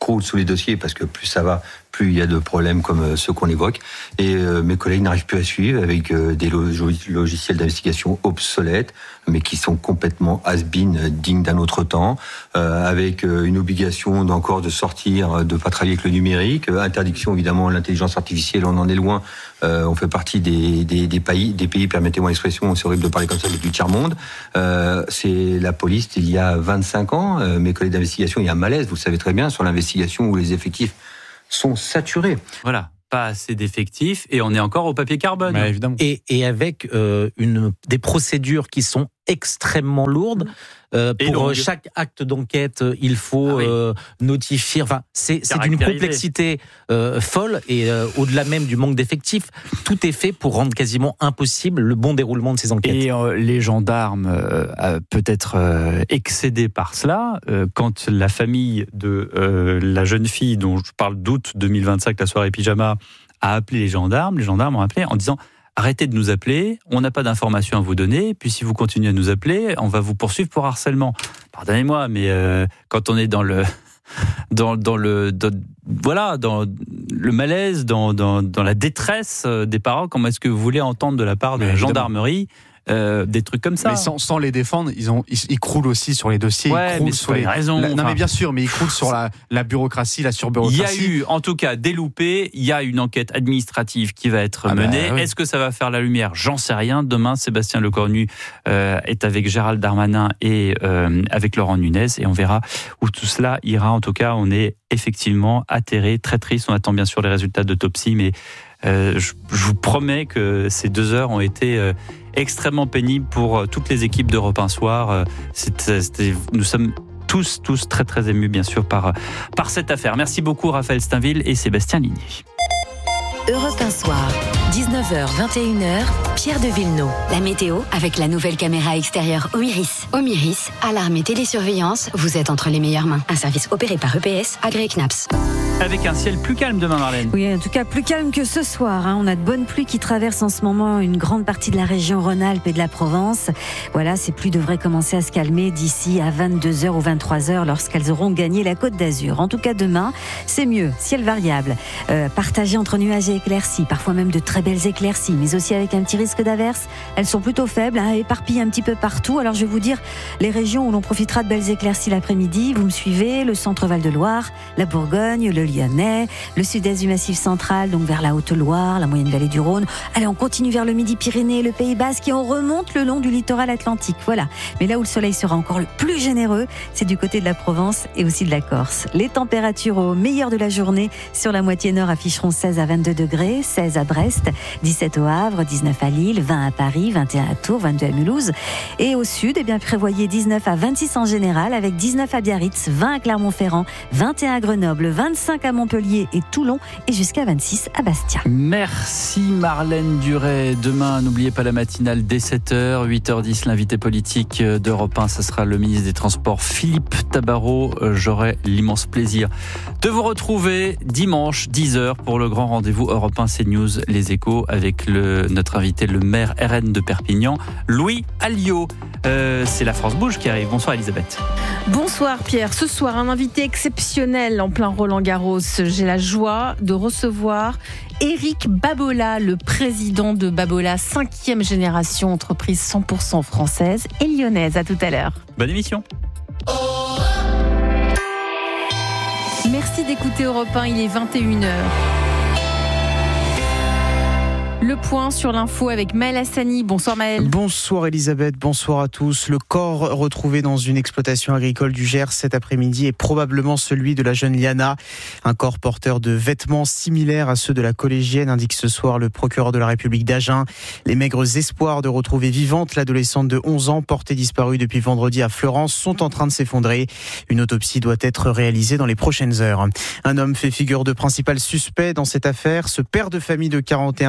croule sous les dossiers parce que plus ça va, plus il y a de problèmes comme ceux qu'on évoque. Et euh, mes collègues n'arrivent plus à suivre avec euh, des log- logiciels d'investigation obsolètes, mais qui sont complètement has-been, dignes d'un autre temps, euh, avec euh, une obligation d'encore de sortir, de pas travailler avec le numérique, euh, interdiction évidemment de l'intelligence artificielle, on en est loin. Euh, on fait partie des, des, des pays, des pays, permettez-moi l'expression, c'est horrible de parler comme ça, du tiers-monde. Euh, c'est la police il y a vingt-cinq ans. Euh, mes collègues d'investigation, il y a un malaise, vous le savez très bien, sur l'investigation où les effectifs sont saturés. Voilà, pas assez d'effectifs et on est encore au papier carbone. Bah, évidemment. Et, et avec euh, une, des procédures qui sont extrêmement lourdes. Euh, pour longue. Chaque acte d'enquête, il faut ah oui. euh, notifier. Enfin, c'est, c'est d'une complexité euh, folle et euh, au-delà même du manque d'effectifs, tout est fait pour rendre quasiment impossible le bon déroulement de ces enquêtes. Et euh, les gendarmes, euh, peut-être euh, excédés par cela, euh, quand la famille de euh, la jeune fille dont je parle d'août deux mille vingt-cinq, la soirée pyjama, a appelé les gendarmes, les gendarmes ont appelé en disant arrêtez de nous appeler, on n'a pas d'informations à vous donner, puis si vous continuez à nous appeler, on va vous poursuivre pour harcèlement. Pardonnez-moi, mais euh, quand on est dans le dans, dans le dans, voilà dans le malaise, dans, dans dans la détresse des parents, comment est-ce que vous voulez entendre de la part de mais la évidemment. gendarmerie Euh, des trucs comme ça. Mais sans, sans les défendre, ils, ont, ils, ils croulent aussi sur les dossiers. Ouais, ils croulent mais sur les raison. La, enfin, non mais bien sûr, mais ils croulent sur la, la bureaucratie, la surbureaucratie. Il y a eu, en tout cas, des loupés. Il y a une enquête administrative qui va être ah menée. Bah, oui. Est-ce que ça va faire la lumière ? J'en sais rien. Demain, Sébastien Lecornu euh, est avec Gérald Darmanin et euh, avec Laurent Nunez, et on verra où tout cela ira. En tout cas, on est effectivement atterré, très triste. On attend bien sûr les résultats d'autopsie, mais euh, je, je vous promets que ces deux heures ont été euh, extrêmement pénible pour toutes les équipes d'Europe un soir. C'était, c'était, nous sommes tous, tous très, très émus, bien sûr, par, par cette affaire. Merci beaucoup, Raphaël Steinville et Sébastien Ligny. Europe un soir, dix-neuf heures vingt et une heures, Pierre de Villeneuve. La météo avec la nouvelle caméra extérieure Omiris. Omiris, alarme et télésurveillance, vous êtes entre les meilleures mains. Un service opéré par E P S, agréé C N A P S. Avec un ciel plus calme demain, Marlène. Oui, en tout cas plus calme que ce soir. Hein. On a de bonnes pluies qui traversent en ce moment une grande partie de la région Rhône-Alpes et de la Provence. Voilà, ces pluies devraient commencer à se calmer d'ici à vingt-deux heures ou vingt-trois heures lorsqu'elles auront gagné la Côte d'Azur. En tout cas, demain, c'est mieux. Ciel variable, euh, partagé entre nuages et éclaircies, parfois même de très belles éclaircies, mais aussi avec un petit risque d'averse. Elles sont plutôt faibles, hein, éparpillées un petit peu partout. Alors je vais vous dire les régions où l'on profitera de belles éclaircies l'après-midi. Vous me suivez, le centre Val-de-Loire, la Bourgogne, le Lyonnais, le sud-est du Massif central, donc vers la Haute-Loire, la moyenne vallée du Rhône. Allez, on continue vers le Midi-Pyrénées, le Pays Basque et on remonte le long du littoral atlantique. Voilà. Mais là où le soleil sera encore le plus généreux, c'est du côté de la Provence et aussi de la Corse. Les températures au meilleur de la journée sur la moitié nord afficheront seize à vingt-deux degrés, seize à Brest, dix-sept au Havre, dix-neuf à Lille, vingt à Paris, vingt et un à Tours, vingt-deux à Mulhouse. Et au sud, eh bien, prévoyez dix-neuf à vingt-six en général, avec dix-neuf à Biarritz, vingt à Clermont-Ferrand, vingt et un à Grenoble, vingt-cinq à Montpellier et Toulon et jusqu'à vingt-six à Bastia. Merci Marlène Duret. Demain, n'oubliez pas la matinale dès sept heures, huit heures dix, l'invité politique d'Europe un, ce sera le ministre des Transports Philippe Tabarot. J'aurai l'immense plaisir de vous retrouver dimanche dix heures pour le grand rendez-vous Europe un CNews Les Échos avec le, notre invité, le maire R N de Perpignan, Louis Alliot. Euh, c'est la France Bouge qui arrive. Bonsoir Elisabeth. Bonsoir Pierre. Ce soir, un invité exceptionnel en plein Roland-Garros. J'ai la joie de recevoir Éric Babola, le président de Babola, cinquième génération, entreprise cent pour cent française et lyonnaise. À tout à l'heure. Bonne émission. Merci d'écouter Europe un, il est vingt et une heures. Le point sur l'info avec Maël Hassani. Bonsoir Maël. Bonsoir Elisabeth, bonsoir à tous. Le corps retrouvé dans une exploitation agricole du Gers cet après-midi est probablement celui de la jeune Liana. Un corps porteur de vêtements similaires à ceux de la collégienne, indique ce soir le procureur de la République d'Agen. Les maigres espoirs de retrouver vivante l'adolescente de onze ans, portée disparue depuis vendredi à Fleurance, sont en train de s'effondrer. Une autopsie doit être réalisée dans les prochaines heures. Un homme fait figure de principal suspect dans cette affaire. Ce père de famille de quarante et un ans mis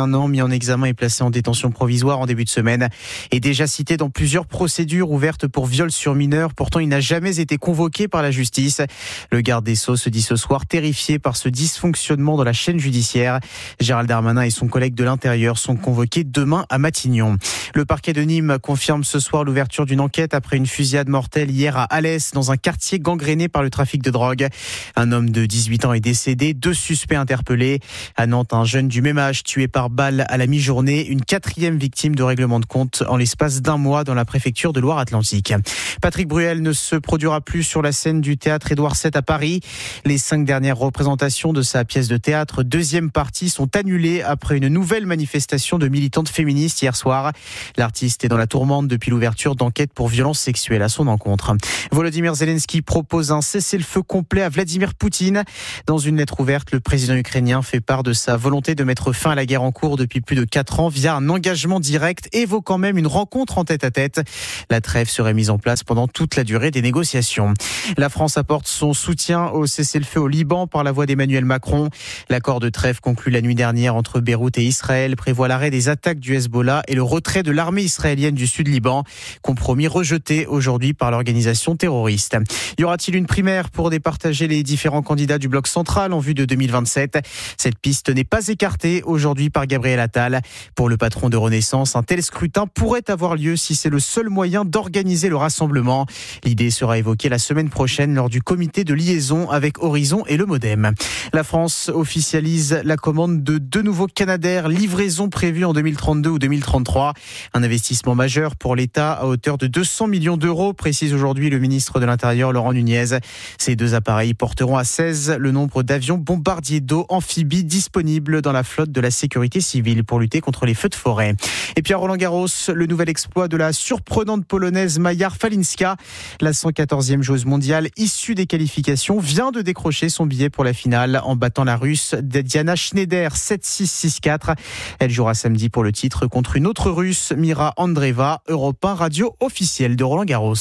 en examen et placé en détention provisoire en début de semaine, est déjà cité dans plusieurs procédures ouvertes pour viol sur mineur. Pourtant, il n'a jamais été convoqué par la justice. Le garde des Sceaux se dit ce soir terrifié par ce dysfonctionnement dans la chaîne judiciaire. Gérald Darmanin et son collègue de l'Intérieur sont convoqués demain à Matignon. Le parquet de Nîmes confirme ce soir l'ouverture d'une enquête après une fusillade mortelle hier à Alès, dans un quartier gangréné par le trafic de drogue. Un homme de dix-huit ans est décédé, deux suspects interpellés. À Nantes, un jeune du même âge tué par balle à la mi-journée, une quatrième victime de règlement de compte en l'espace d'un mois dans la préfecture de Loire-Atlantique. Patrick Bruel ne se produira plus sur la scène du théâtre Édouard sept à Paris. Les cinq dernières représentations de sa pièce de théâtre, deuxième partie, sont annulées après une nouvelle manifestation de militantes féministes hier soir. L'artiste est dans la tourmente depuis l'ouverture d'enquêtes pour violences sexuelles à son encontre. Volodymyr Zelensky propose un cessez-le-feu complet à Vladimir Poutine. Dans une lettre ouverte, le président ukrainien fait part de sa volonté de mettre fin à la guerre en cours depuis plus de quatre ans via un engagement direct, évoquant même une rencontre en tête-à-tête. La trêve serait mise en place pendant toute la durée des négociations. La France apporte son soutien au cessez-le-feu au Liban par la voix d'Emmanuel Macron. L'accord de trêve conclu la nuit dernière entre Beyrouth et Israël prévoit l'arrêt des attaques du Hezbollah et le retrait de l'armée israélienne du sud Liban. Compromis rejeté aujourd'hui par l'organisation terroriste. Y aura-t-il une primaire pour départager les différents candidats du bloc central en vue de deux mille vingt-sept ? Cette piste n'est pas écartée aujourd'hui par Gabriel Attal. Pour le patron de Renaissance, un tel scrutin pourrait avoir lieu si c'est le seul moyen d'organiser le rassemblement. L'idée sera évoquée la semaine prochaine lors du comité de liaison avec Horizon et le Modem. La France officialise la commande de deux nouveaux Canadair, livraison prévue en deux mille trente-deux ou deux mille trente-trois. Un investissement majeur pour l'État à hauteur de deux cents millions d'euros, précise aujourd'hui le ministre de l'Intérieur Laurent Nunez. Ces deux appareils porteront à seize le nombre d'avions bombardiers d'eau amphibies disponibles dans la flotte de la sécurité civile pour lutter contre les feux de forêt. Et puis à Roland-Garros, le nouvel exploit de la surprenante polonaise Maja Falinska. La cent quatorzième joueuse mondiale issue des qualifications vient de décrocher son billet pour la finale en battant la russe Diana Schneider sept six six quatre. Elle jouera samedi pour le titre contre une autre russe, Mira Andreeva. Europe un, radio officielle de Roland-Garros.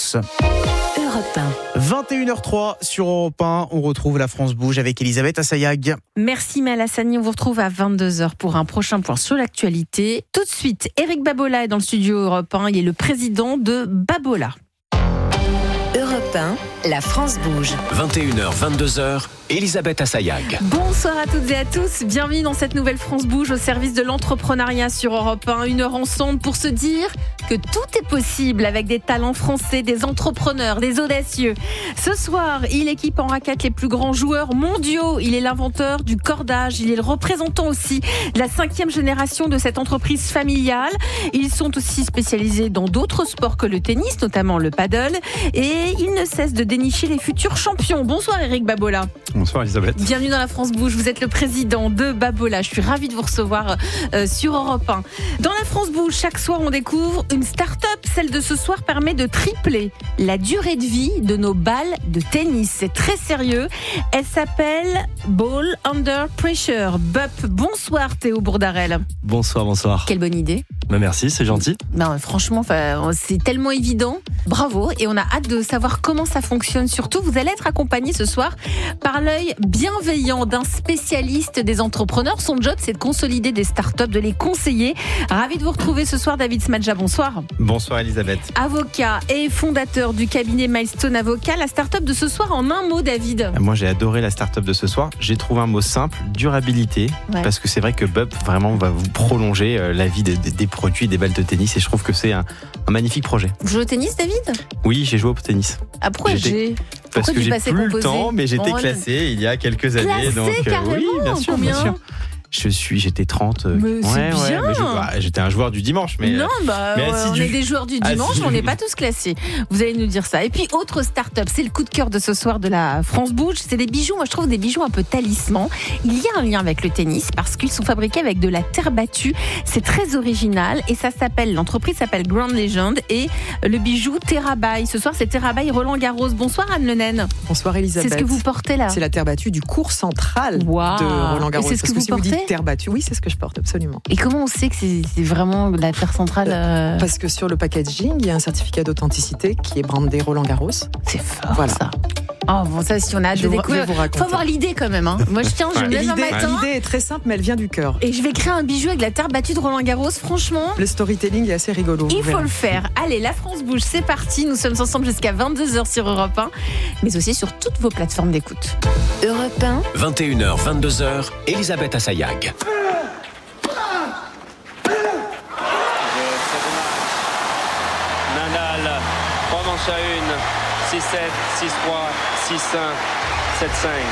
Europe un. vingt et une heures trois sur Europe un, on retrouve La France Bouge avec Elisabeth Assayag. Merci Mel Hassani, on vous retrouve à vingt-deux heures pour un prochain point sur l'actualité. Tout de suite, Éric Babola est dans le studio Europe un, il est le président de Babola. Europe un, La France bouge. vingt et une heures, vingt-deux heures, Elisabeth Assayag. Bonsoir à toutes et à tous, bienvenue dans cette nouvelle France bouge au service de l'entrepreneuriat sur Europe un. Une heure ensemble pour se dire que tout est possible avec des talents français, des entrepreneurs, des audacieux. Ce soir, il équipe en raquette les plus grands joueurs mondiaux. Il est l'inventeur du cordage, il est le représentant aussi de la cinquième génération de cette entreprise familiale. Ils sont aussi spécialisés dans d'autres sports que le tennis, notamment le paddle. Et il ne cesse de dénicher les futurs champions. Bonsoir Éric Babola. Bonsoir Elisabeth. Bienvenue dans La France Bouge, vous êtes le président de Babola. Je suis ravie de vous recevoir euh, sur Europe un. Dans La France Bouge, chaque soir on découvre une start-up. Celle de ce soir permet de tripler la durée de vie de nos balles de tennis. C'est très sérieux. Elle s'appelle Ball Under Pressure. B U P. Bonsoir Théo Bourdarel. Bonsoir, bonsoir. Quelle bonne idée. Bah merci, c'est gentil. Ben, franchement, c'est tellement évident. Bravo. Et on a hâte de savoir comment ça fonctionne. Surtout, vous allez être accompagné ce soir par l'œil bienveillant d'un spécialiste des entrepreneurs. Son job, c'est de consolider des startups, de les conseiller. Ravi de vous retrouver ce soir, David Smadja. Bonsoir. Bonsoir Elisabeth. Avocat et fondateur du cabinet Milestone Avocat. La startup de ce soir, en un mot, David. Moi, j'ai adoré la startup de ce soir. J'ai trouvé un mot simple, durabilité. Ouais. Parce que c'est vrai que B U P, vraiment, va vous prolonger la vie des, des, des produits, des balles de tennis. Et je trouve que c'est un, un magnifique projet. Vous jouez au tennis, David ? Oui, j'ai joué au tennis. Ah, pourquoi j'ai Parce pourquoi que j'ai plus composé le temps, mais j'étais oh, classé il y a quelques années. Classé, donc, carrément, euh, oui, bien sûr, combien bien sûr. Je suis, j'étais trente. Mais ouais, c'est ouais, bien. Mais je, bah, j'étais un joueur du dimanche, mais non, bah, mais on est des joueurs du dimanche, assidu. On n'est pas tous classés. Vous allez nous dire ça. Et puis autre start-up, c'est le coup de cœur de ce soir de la France Bouge. C'est des bijoux. Moi, je trouve des bijoux un peu talismans. Il y a un lien avec le tennis parce qu'ils sont fabriqués avec de la terre battue. C'est très original et ça s'appelle. L'entreprise s'appelle Grand Legend et le bijou Terrabaille. Ce soir, c'est Terrabaille Roland Garros. Bonsoir Anne Le Naine. Bonsoir Elisabeth. C'est ce que vous portez là. C'est la terre battue du cours central wow. de Roland Garros. Et c'est ce que parce vous que si portez. Vous dites terre battue, oui, c'est ce que je porte, absolument. Et comment on sait que c'est, c'est vraiment de la terre centrale euh... Parce que sur le packaging, il y a un certificat d'authenticité qui est brandé Roland Garros. C'est fort voilà. ça. Oh bon, ça, si on a hâte de découvrir. Il faut avoir l'idée quand même. Hein. Moi, je tiens, je me lève un matin. L'idée est très simple, mais elle vient du cœur. Et je vais créer un bijou avec la terre battue de Roland Garros. Franchement, le storytelling est assez rigolo. Il faut le faire. Allez, la France bouge, c'est parti. Nous sommes ensemble jusqu'à vingt-deux heures sur Europe un, mais aussi sur toutes vos plateformes d'écoute. Europe un. vingt et une heures, vingt-deux heures, Elisabeth Assayag. Nadal, trois manches à une, six sept, six trois, six cinq, sept cinq.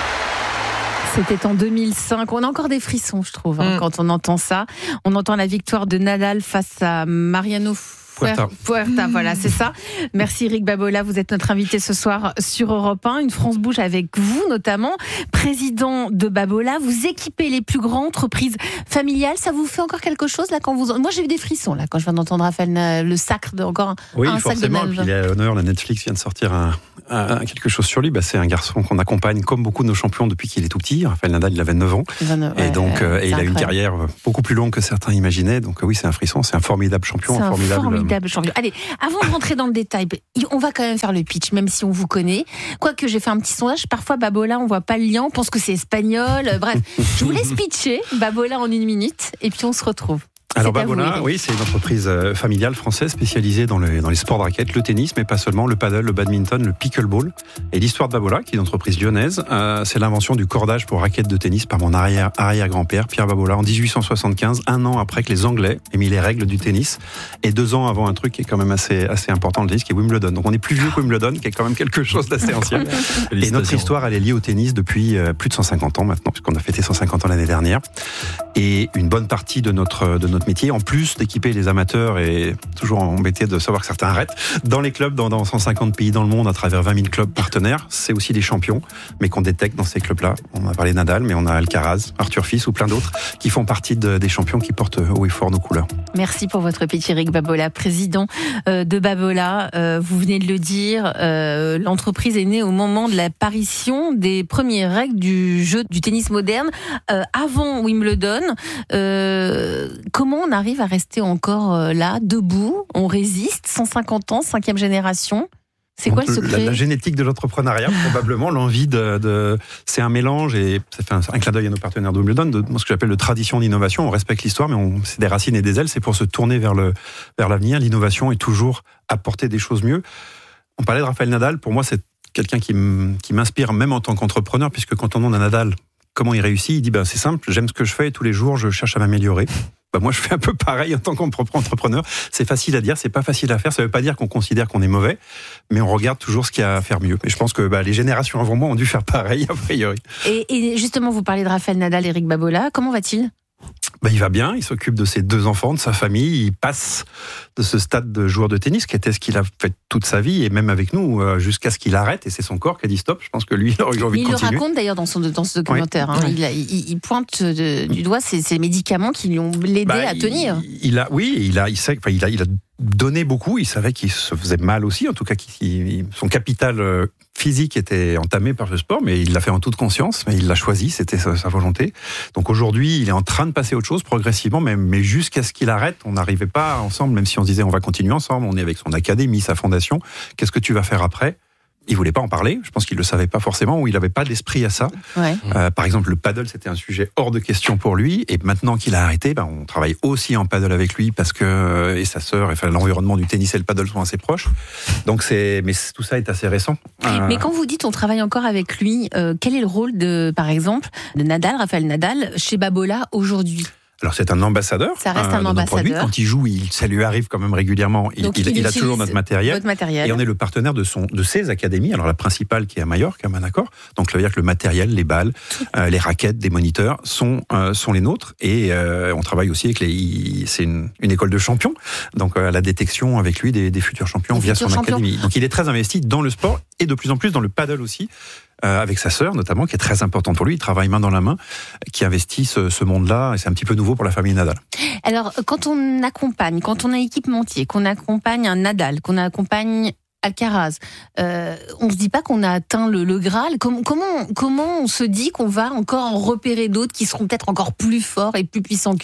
C'était en deux mille cinq. On a encore des frissons, je trouve, hein, mm. quand on entend ça. On entend la victoire de Nadal face à Mariano Puerta. Puerta, voilà, c'est ça. Merci Eric Babola, vous êtes notre invité ce soir sur Europe un. Une France bouge avec vous, notamment. Président de Babola, vous équipez les plus grandes entreprises familiales. Ça vous fait encore quelque chose là quand vous... Moi, j'ai eu des frissons là quand je viens d'entendre Raphaël, le sacre de encore un, oui, un sac de neige. Oui, forcément. Il est à l'honneur. La Netflix vient de sortir un, un, quelque chose sur lui. Bah, c'est un garçon qu'on accompagne comme beaucoup de nos champions depuis qu'il est tout petit. Raphaël Nadal, il avait neuf ans. vingt-neuf, et donc, ouais, euh, et il a une carrière beaucoup plus longue que certains imaginaient. Donc oui, c'est un frisson. C'est un formidable champion. C'est un, un formidable, formidable champion. Allez, avant de rentrer dans le détail, on va quand même faire le pitch, même si on vous connaît. Quoique j'ai fait un petit sondage, parfois Babola, on voit pas le lien, on pense que c'est espagnol. Bref, je vous laisse pitcher Babola en une minute, et puis on se retrouve. Alors Babola, oui, c'est une entreprise familiale française spécialisée dans, le, dans les sports de raquettes, le tennis, mais pas seulement, le paddle, le badminton, le pickleball. Et l'histoire de Babola, qui est une entreprise lyonnaise, euh, c'est l'invention du cordage pour raquettes de tennis par mon arrière, arrière-grand-père, Pierre Babola, en dix-huit cent soixante-quinze, un an après que les Anglais aient mis les règles du tennis, et deux ans avant un truc qui est quand même assez, assez important, le tennis, qui est Wimbledon. Donc on est plus vieux que Wimbledon, qui est quand même quelque chose d'assez ancien. Et notre histoire, elle est liée au tennis depuis euh, plus de cent cinquante ans maintenant, puisqu'on a fêté cent cinquante ans l'année dernière. Et une bonne partie de notre, de notre métier, en plus d'équiper les amateurs, et toujours embêté de savoir que certains arrêtent, dans les clubs, dans, dans cent cinquante pays dans le monde, à travers vingt mille clubs partenaires, c'est aussi des champions, mais qu'on détecte dans ces clubs-là. On a parlé de Nadal, mais on a Alcaraz, Arthur Fils ou plein d'autres qui font partie de, des champions qui portent haut et fort nos couleurs. Merci pour votre pitch, Eric Babola, président de Babola. Vous venez de le dire, l'entreprise est née au moment de l'apparition des premières règles du jeu du tennis moderne, avant Wimbledon. Comment on arrive à rester encore là, debout, on résiste, cent cinquante ans, cinquième génération. C'est quoi le secret ? La, la génétique de l'entrepreneuriat, probablement, l'envie de, de... C'est un mélange, et ça fait un, un clin d'œil à nos partenaires de Wimbledon, de ce que j'appelle de tradition d'innovation. On respecte l'histoire, mais on, c'est des racines et des ailes, c'est pour se tourner vers, le, vers l'avenir. L'innovation est toujours apporter des choses mieux. On parlait de Raphaël Nadal, pour moi, c'est quelqu'un qui, m, qui m'inspire même en tant qu'entrepreneur, puisque quand on demande à Nadal comment il réussit, il dit ben, c'est simple, j'aime ce que je fais et tous les jours, je cherche à m'améliorer. Bah moi, je fais un peu pareil en tant qu'entrepreneur. C'est facile à dire, c'est pas facile à faire. Ça veut pas dire qu'on considère qu'on est mauvais, mais on regarde toujours ce qu'il y a à faire mieux. Et je pense que bah, les générations avant moi ont dû faire pareil, a priori. Et, et justement, vous parlez de Raphaël Nadal, Eric Babola. Comment va-t-il ? Bah, il va bien, il s'occupe de ses deux enfants, de sa famille, il passe de ce stade de joueur de tennis qui était ce qu'il a fait toute sa vie, et même avec nous, euh, jusqu'à ce qu'il arrête, et c'est son corps qui a dit stop. Je pense que lui, il aurait envie il de continuer. Il le raconte d'ailleurs dans, son, dans ce documentaire, oui. hein. il, a, il, il pointe de, du doigt ces, ces médicaments qui lui ont aidé bah, à tenir. Il, il a, oui, il a, il sait, enfin, il a, il a donné beaucoup, il savait qu'il se faisait mal aussi, en tout cas qu'il, son capital physique était entamé par le sport, mais il l'a fait en toute conscience, mais il l'a choisi, c'était sa, sa volonté. Donc aujourd'hui, il est en train de passer à autre chose progressivement, mais, mais jusqu'à ce qu'il arrête, on n'arrivait pas ensemble, même si on se disait on va continuer ensemble, on est avec son académie, sa fondation, qu'est-ce que tu vas faire après ? Il voulait pas en parler, je pense qu'il le savait pas forcément, ou il avait pas d'esprit à ça. Ouais. Euh, par exemple, le paddle, c'était un sujet hors de question pour lui, et maintenant qu'il a arrêté, ben, on travaille aussi en paddle avec lui, parce que, et sa sœur, enfin, l'environnement du tennis et le paddle sont assez proches. Donc c'est, mais tout ça est assez récent. Euh... Mais quand vous dites on travaille encore avec lui, euh, quel est le rôle de, par exemple, de Nadal, Raphaël Nadal, chez Babola aujourd'hui ? Alors c'est un ambassadeur. Ça reste un euh, ambassadeur. Quand il joue, il, ça lui arrive quand même régulièrement. Il, Donc, il, il, il a toujours notre matériel. Votre matériel. Et on est le partenaire de son, de ses académies. Alors la principale qui est à Majorque, à Manacor. Donc ça veut dire que le matériel, les balles, euh, les raquettes, des moniteurs sont euh, sont les nôtres. Et euh, on travaille aussi avec les. C'est une, une école de champions. Donc euh, la détection avec lui des, des futurs champions les via futurs son champions. académie. Donc il est très investi dans le sport et de plus en plus dans le paddle aussi. Euh, avec sa sœur notamment, qui est très importante pour lui. Il travaille main dans la main, qui investit ce, ce monde-là, et c'est un petit peu nouveau pour la famille Nadal. Alors, quand on accompagne, quand on a équipementier, qu'on accompagne un Nadal, qu'on accompagne Alcaraz, euh, on se dit pas qu'on a atteint le, le Graal. Comment, comment, comment on se dit qu'on va encore en repérer d'autres qui seront peut-être encore plus forts et plus puissants qu'eux ?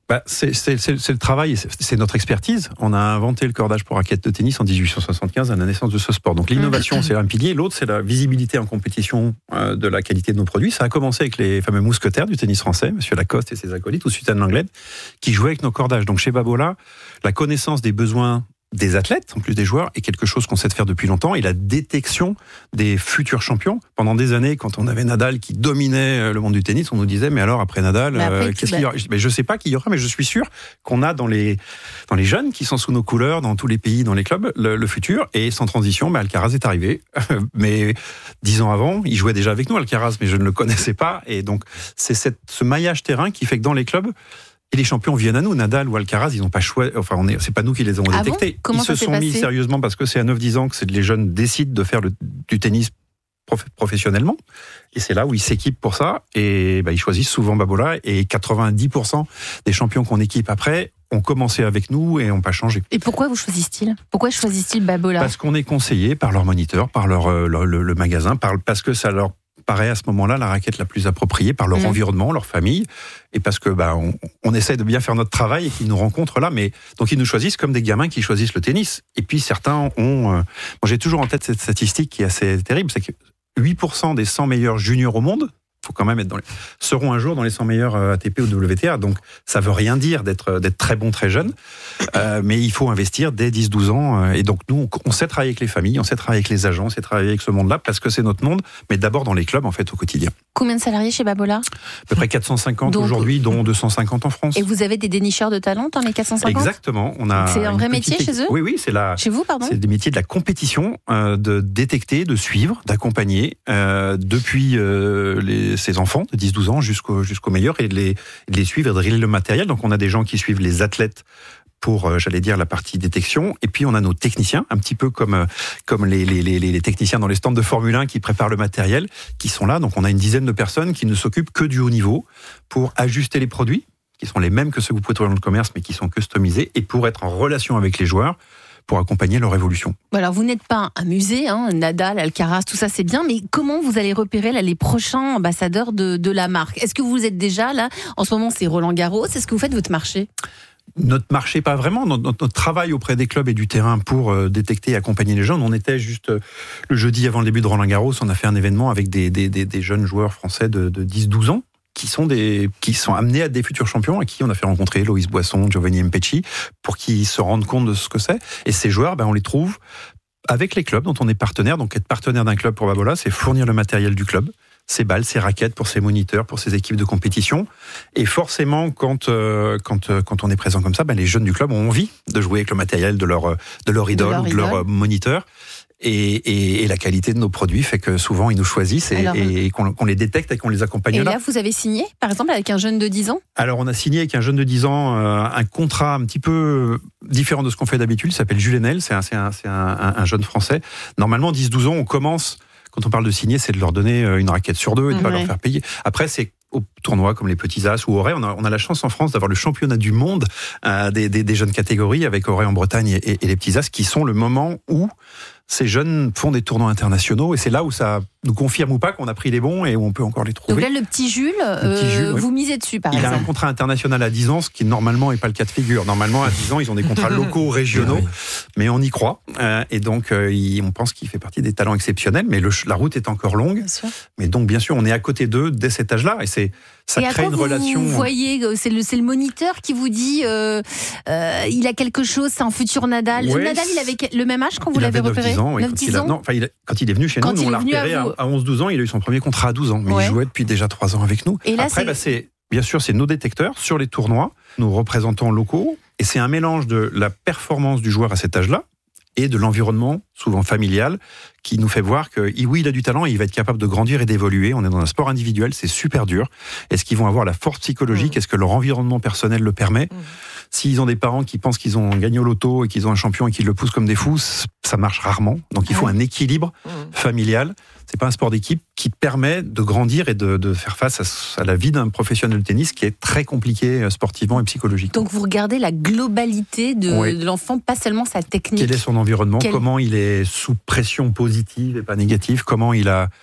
Bah, c'est, c'est, c'est, c'est le travail, c'est, c'est notre expertise. On a inventé le cordage pour raquettes de tennis en dix-huit cent soixante-quinze, à la naissance de ce sport. Donc l'innovation, c'est un pilier. L'autre, c'est la visibilité en compétition euh, de la qualité de nos produits. Ça a commencé avec les fameux mousquetaires du tennis français, Monsieur Lacoste et ses acolytes, ou Suzanne Lenglen, qui jouaient avec nos cordages. Donc chez Babolat, la connaissance des besoins des athlètes, en plus des joueurs, est quelque chose qu'on sait faire depuis longtemps, et la détection des futurs champions. Pendant des années, quand on avait Nadal qui dominait le monde du tennis, on nous disait, mais alors après Nadal, mais après, euh, qu'est-ce qu'il y aura ? Mais je sais pas qui y aura, mais je suis sûr qu'on a dans les, dans les jeunes qui sont sous nos couleurs, dans tous les pays, dans les clubs, le, le futur, et sans transition, bah, Alcaraz est arrivé. Mais dix ans avant, il jouait déjà avec nous, Alcaraz, mais je ne le connaissais pas, et donc c'est cette, ce maillage terrain qui fait que dans les clubs, et les champions viennent à nous. Nadal ou Alcaraz, ils n'ont pas choisi. Enfin, on est, c'est pas nous qui les avons ah détectés. Bon Comment ils se sont mis sérieusement parce que c'est à neuf dix ans que les jeunes décident de faire le, du tennis prof, professionnellement. Et c'est là où ils s'équipent pour ça. Et bah, ils choisissent souvent Babolat. Et quatre-vingt-dix pour cent des champions qu'on équipe après ont commencé avec nous et n'ont pas changé. Et pourquoi vous choisissent-ils ? Pourquoi choisissent-ils Babolat ? Parce qu'on est conseillé par leur moniteur, par leur, leur le, le magasin, par, parce que ça leur paraît à ce moment-là la raquette la plus appropriée par leur mmh. environnement, leur famille, et parce que bah on, on essaie de bien faire notre travail et qu'ils nous rencontrent là, mais donc ils nous choisissent comme des gamins qui choisissent le tennis. Et puis certains ont, euh, moi j'ai toujours en tête cette statistique qui est assez terrible, c'est que huit pour cent des cent meilleurs juniors au monde, faut quand même être dans les, seront un jour dans les cent meilleurs A T P ou W T A. Donc ça veut rien dire d'être d'être très bon très jeune, euh, mais il faut investir dès dix douze ans. Euh, et donc nous on, on sait travailler avec les familles, on sait travailler avec les agents, on sait travailler avec ce monde-là parce que c'est notre monde, mais d'abord dans les clubs en fait au quotidien. Combien de salariés chez Babolat ? À peu près quatre cent cinquante donc, aujourd'hui, dont deux cent cinquante en France. Et vous avez des dénicheurs de talent dans les quatre cent cinquante ? Exactement. On a c'est un vrai métier petite... chez eux ? Oui, oui, c'est la. Chez vous, pardon ? C'est des métiers de la compétition, euh, de détecter, de suivre, d'accompagner euh, depuis euh, les, ces enfants de dix douze ans jusqu'au jusqu'au meilleur et de les, de les suivre et de driller le matériel. Donc on a des gens qui suivent les athlètes pour, euh, j'allais dire, la partie détection. Et puis, on a nos techniciens, un petit peu comme, euh, comme les, les, les, les techniciens dans les stands de Formule un qui préparent le matériel, qui sont là. Donc, on a une dizaine de personnes qui ne s'occupent que du haut niveau pour ajuster les produits, qui sont les mêmes que ceux que vous pouvez trouver dans le commerce, mais qui sont customisés, et pour être en relation avec les joueurs, pour accompagner leur évolution. Alors, vous n'êtes pas un musée, hein, Nadal, Alcaraz, tout ça, c'est bien, mais comment vous allez repérer là, les prochains ambassadeurs de, de la marque ? Est-ce que vous êtes déjà là ? En ce moment, c'est Roland Garros. Est-ce que vous faites votre marché ? Notre marché, pas vraiment. Notre, notre travail auprès des clubs et du terrain pour euh, détecter et accompagner les jeunes. On était juste euh, le jeudi avant le début de Roland Garros, on a fait un événement avec des, des, des, des jeunes joueurs français de, de dix douze ans qui sont, des, qui sont amenés à être des futurs champions, à qui on a fait rencontrer Loïs Boisson, Giovanni Mpecci, pour qu'ils se rendent compte de ce que c'est. Et ces joueurs, ben, on les trouve avec les clubs dont on est partenaire. Donc être partenaire d'un club pour Babolat, c'est fournir le matériel du club, ses balles, ses raquettes pour ses moniteurs, pour ses équipes de compétition. Et forcément, quand, euh, quand, euh, quand on est présent comme ça, ben, les jeunes du club ont envie de jouer avec le matériel de leur, de leur idole ou de leur euh, moniteur. Et, et, et la qualité de nos produits fait que souvent ils nous choisissent et, Alors, et qu'on, qu'on les détecte et qu'on les accompagne et là. Et là, vous avez signé, par exemple, avec un jeune de dix ans ? Alors, on a signé avec un jeune de dix ans euh, un contrat un petit peu différent de ce qu'on fait d'habitude. Il s'appelle Jules Henel, c'est un, c'est un, c'est un, un, un jeune Français. Normalement, dix douze ans, on commence, quand on parle de signer, c'est de leur donner une raquette sur deux et de ne mmh, pas ouais. leur faire payer. Après, c'est au tournoi comme les Petits As ou Auray, on a, on a la chance en France d'avoir le championnat du monde euh, des, des, des jeunes catégories avec Auray en Bretagne et, et, et les Petits As qui sont le moment où ces jeunes font des tournois internationaux et c'est là où ça nous confirme ou pas qu'on a pris les bons et où on peut encore les trouver. Donc là, le petit Jules, le petit Jules euh, oui. vous misez dessus par Il exemple. Il a un contrat international à dix ans, ce qui normalement n'est pas le cas de figure. Normalement, à dix ans, ils ont des contrats locaux, régionaux, oui. mais on y croit. Euh, et donc, euh, il, on pense qu'il fait partie des talents exceptionnels, mais le, la route est encore longue. Mais donc, bien sûr, on est à côté d'eux dès cet âge-là et c'est ça et crée une vous relation. Vous voyez, c'est le, c'est le moniteur qui vous dit euh, euh, il a quelque chose, c'est un futur Nadal. Ouais, Nadal, il avait le même âge quand vous il l'avez avait repéré neuf dix ans, oui, neuf dix ans. Non, enfin, il a, quand il est venu chez quand nous, nous on l'a repéré à, à onze douze ans, il a eu son premier contrat à douze ans, mais ouais. il jouait depuis déjà trois ans avec nous. Et là, Après, c'est... Bah, c'est, bien sûr, c'est nos détecteurs sur les tournois, nos représentants locaux, et c'est un mélange de la performance du joueur à cet âge-là, et de l'environnement, souvent familial, qui nous fait voir que oui, il a du talent et il va être capable de grandir et d'évoluer. On est dans un sport individuel, c'est super dur. Est-ce qu'ils vont avoir la force psychologique ? Est-ce que leur environnement personnel le permet ? mmh. S'ils ont des parents qui pensent qu'ils ont gagné au loto et qu'ils ont un champion et qu'ils le poussent comme des fous, ça marche rarement. Donc il faut mmh. un équilibre mmh. familial. C'est pas un sport d'équipe qui permet de grandir et de, de faire face à, à la vie d'un professionnel de tennis qui est très compliqué sportivement et psychologiquement. Donc vous regardez la globalité de, oui. de l'enfant, pas seulement sa technique. Quel est son environnement ? Quel... Comment il est sous pression positive et pas négative ? Comment il a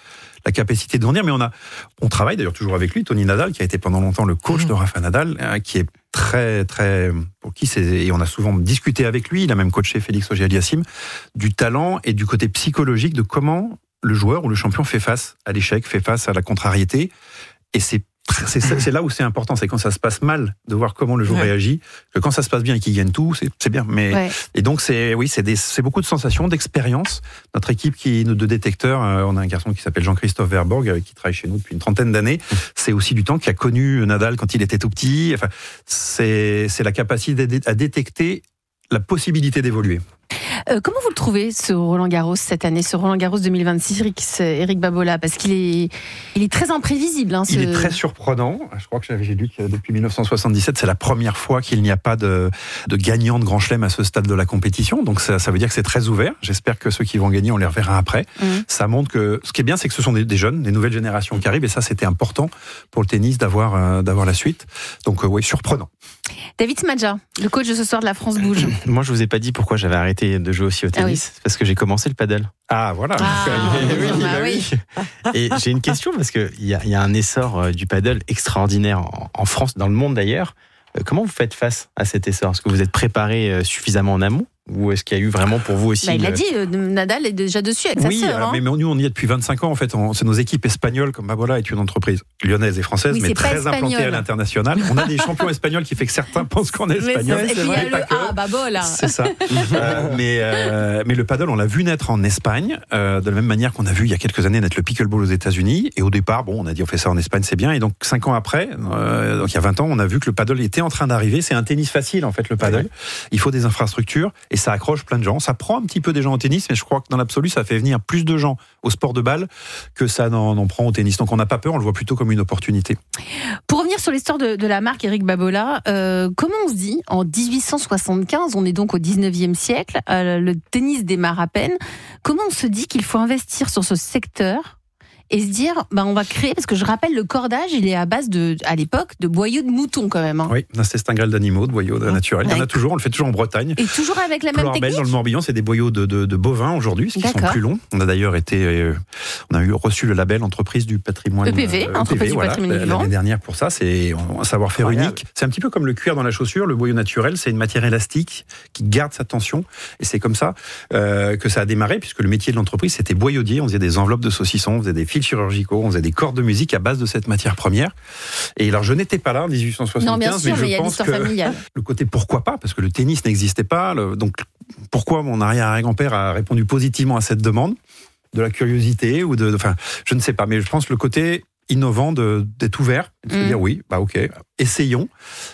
la capacité de grandir. Mais on a, on travaille d'ailleurs toujours avec lui, Tony Nadal, qui a été pendant longtemps le coach mmh. de Rafa Nadal, euh, qui est très, très, pour qui c'est, et on a souvent discuté avec lui, il a même coaché Félix Auger-Aliassime, du talent et du côté psychologique de comment le joueur ou le champion fait face à l'échec, fait face à la contrariété. Et c'est, c'est, c'est là où c'est important, c'est quand ça se passe mal, de voir comment le joueur ouais. réagit. Que quand ça se passe bien et qu'il gagne tout, c'est, c'est bien. Mais, ouais. Et donc, c'est, oui, c'est, des, c'est beaucoup de sensations, d'expérience. Notre équipe qui, de détecteurs, euh, on a un garçon qui s'appelle Jean-Christophe Verborg, euh, qui travaille chez nous depuis une trentaine d'années. C'est aussi du temps qui a connu Nadal quand il était tout petit. Enfin, c'est, c'est la capacité à détecter la possibilité d'évoluer. Euh, comment vous le trouvez, ce Roland-Garros, cette année, ce Roland-Garros deux mille vingt-six, Eric, Eric Babola? Parce qu'il est, il est très imprévisible. Hein, ce... Il est très surprenant. Je crois que j'avais lu que depuis dix-neuf cent soixante-dix-sept, c'est la première fois qu'il n'y a pas de, de gagnant de Grand Chelem à ce stade de la compétition. Donc ça, ça veut dire que c'est très ouvert. J'espère que ceux qui vont gagner, on les reverra après. Mmh. Ça montre que ce qui est bien, c'est que ce sont des, des jeunes, des nouvelles générations qui arrivent. Et ça, c'était important pour le tennis d'avoir, euh, d'avoir la suite. Donc euh, oui, surprenant. David Smadja, le coach de ce soir de la France Bouge. Moi, je vous ai pas dit pourquoi j'avais arrêté de jouer aussi au tennis. Ah oui. Parce que j'ai commencé le paddle. Ah, voilà. Ah, oui, bah oui. Et j'ai une question parce qu'il y a, y a un essor du paddle extraordinaire en, en France, dans le monde d'ailleurs. Comment vous faites face à cet essor? Est-ce que vous êtes préparé suffisamment en amont? Ou est-ce qu'il y a eu vraiment pour vous aussi... Bah, il le... a dit, euh, Nadal est déjà dessus avec oui, sa sœur. Oui, hein. mais nous on y est depuis vingt-cinq ans en fait. On, c'est nos équipes espagnoles, comme Babola est une entreprise lyonnaise et française, oui, mais très implantée à l'international. On a des champions espagnols qui fait que certains pensent qu'on est espagnol. Et puis il y a le A, Babola. C'est ça. euh, mais, euh, mais le paddle, on l'a vu naître en Espagne, euh, de la même manière qu'on a vu il y a quelques années naître le pickleball aux États-Unis. Et au départ, bon, on a dit on fait ça en Espagne, c'est bien. Et donc cinq ans après, euh, donc il y a vingt ans, on a vu que le paddle était en train d'arriver. C'est un tennis facile en fait, le paddle. Ouais. Il faut des infrastructures et ça accroche plein de gens. Ça prend un petit peu des gens au tennis, mais je crois que dans l'absolu, ça fait venir plus de gens au sport de balle que ça n'en, n'en prend au tennis. Donc on n'a pas peur, on le voit plutôt comme une opportunité. Pour revenir sur l'histoire de, de la marque Eric Babola, euh, comment on se dit, en dix-huit cent soixante-quinze, on est donc au dix-neuvième siècle, euh, le tennis démarre à peine, comment on se dit qu'il faut investir sur ce secteur et se dire, bah on va créer, parce que je rappelle, le cordage, il est à base de, à l'époque, de boyaux de moutons quand même. Hein. Oui, c'est un grêle d'animaux, de boyaux de naturels. Il y en a toujours, on le fait toujours en Bretagne. Et toujours avec la même technique. Dans le Morbihan, c'est des boyaux de, de, de bovins aujourd'hui, ce qui sont plus longs. On a d'ailleurs été, euh, on a eu reçu le label entreprise du patrimoine. E P V, euh, entreprise E P V, du voilà, patrimoine vivant. L'année dernière pour ça, c'est un savoir-faire unique. C'est un petit peu comme le cuir dans la chaussure. Le boyau naturel, c'est une matière élastique qui garde sa tension. Et c'est comme ça euh, que ça a démarré, puisque le métier de l'entreprise, c'était boyaudier. On faisait des enveloppes de saucissons, on faisait des fils chirurgicaux, on des cordes de musique à base de cette matière première. Et alors, je n'étais pas là en dix-huit cent soixante-quinze, non, bien sûr, mais je mais pense que familiale. Le côté pourquoi pas, parce que le tennis n'existait pas, le, donc pourquoi mon arrière-grand-père a répondu positivement à cette demande, de la curiosité ou de, enfin, je ne sais pas, mais je pense le côté innovant de, d'être ouvert, de se mmh. dire oui, bah ok, essayons.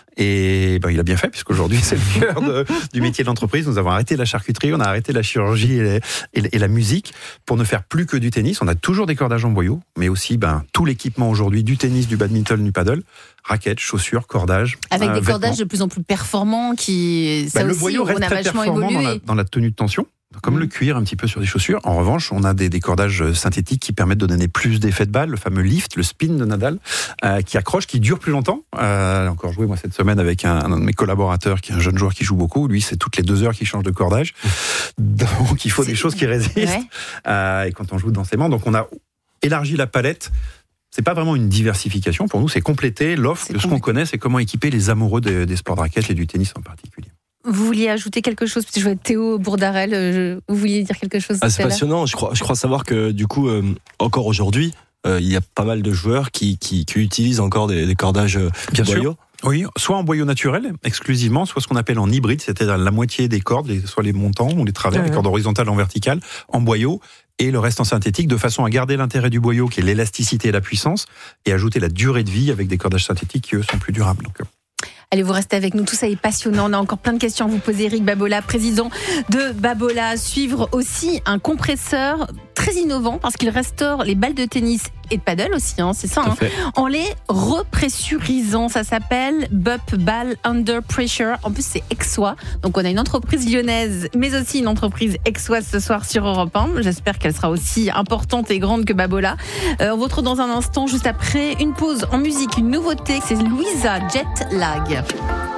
Et ben, il a bien fait, puisqu'aujourd'hui, c'est le cœur de, du métier de l'entreprise. Nous avons arrêté la charcuterie, on a arrêté la chirurgie et, et, et la musique pour ne faire plus que du tennis. On a toujours des cordages en boyau, mais aussi ben, tout l'équipement aujourd'hui du tennis, du badminton, du paddle, raquettes, chaussures, cordages. Avec euh, des vêtements. Cordages de plus en plus performants qui, ça ben, aussi, le boyau reste on a très vachement performant évolué. Dans la, dans la tenue de tension. Comme mmh. le cuir un petit peu sur des chaussures. En revanche, on a des, des cordages synthétiques qui permettent de donner plus d'effet de balle, le fameux lift, le spin de Nadal, euh, qui accroche, qui dure plus longtemps. Euh, j'ai encore joué moi cette semaine avec un, un de mes collaborateurs, qui est un jeune joueur qui joue beaucoup. Lui, c'est toutes les deux heures qu'il change de cordage. Donc, il faut c'est... des choses qui résistent. Ouais. Euh, et quand on joue densément, donc on a élargi la palette. C'est pas vraiment une diversification pour nous, c'est compléter l'offre c'est de ce compl- qu'on connaît, c'est comment équiper les amoureux des, des sports de raquettes et du tennis en particulier. Vous vouliez ajouter quelque chose, parce que je vois Théo Bourdarel, je, vous vouliez dire quelque chose? Ah, c'est passionnant, je crois, je crois savoir que du coup, euh, encore aujourd'hui, euh, il y a pas mal de joueurs qui, qui, qui utilisent encore des, des cordages Bien boyaux. Sûr. Oui, soit en boyau naturel, exclusivement, soit ce qu'on appelle en hybride, c'est-à-dire la moitié des cordes, les, soit les montants ou les travers, ouais, les cordes horizontales en verticale, en boyau, et le reste en synthétique, de façon à garder l'intérêt du boyau, qui est l'élasticité et la puissance, et ajouter la durée de vie avec des cordages synthétiques qui, eux, sont plus durables. Donc, allez, vous restez avec nous, tout ça est passionnant. On a encore plein de questions à vous poser. Eric Babola, président de Babola. Suivre aussi un compresseur très innovant parce qu'il restaure les balles de tennis et de paddle aussi, hein, c'est ça, hein, en les repressurisant. Ça s'appelle B U P Ball Under Pressure. En plus, c'est Aixois. Donc, on a une entreprise lyonnaise, mais aussi une entreprise aixoise ce soir sur Europe un. J'espère qu'elle sera aussi importante et grande que Babola. Euh, on vous retrouve dans un instant, juste après une pause en musique, une nouveauté. C'est Louisa Jet Lag.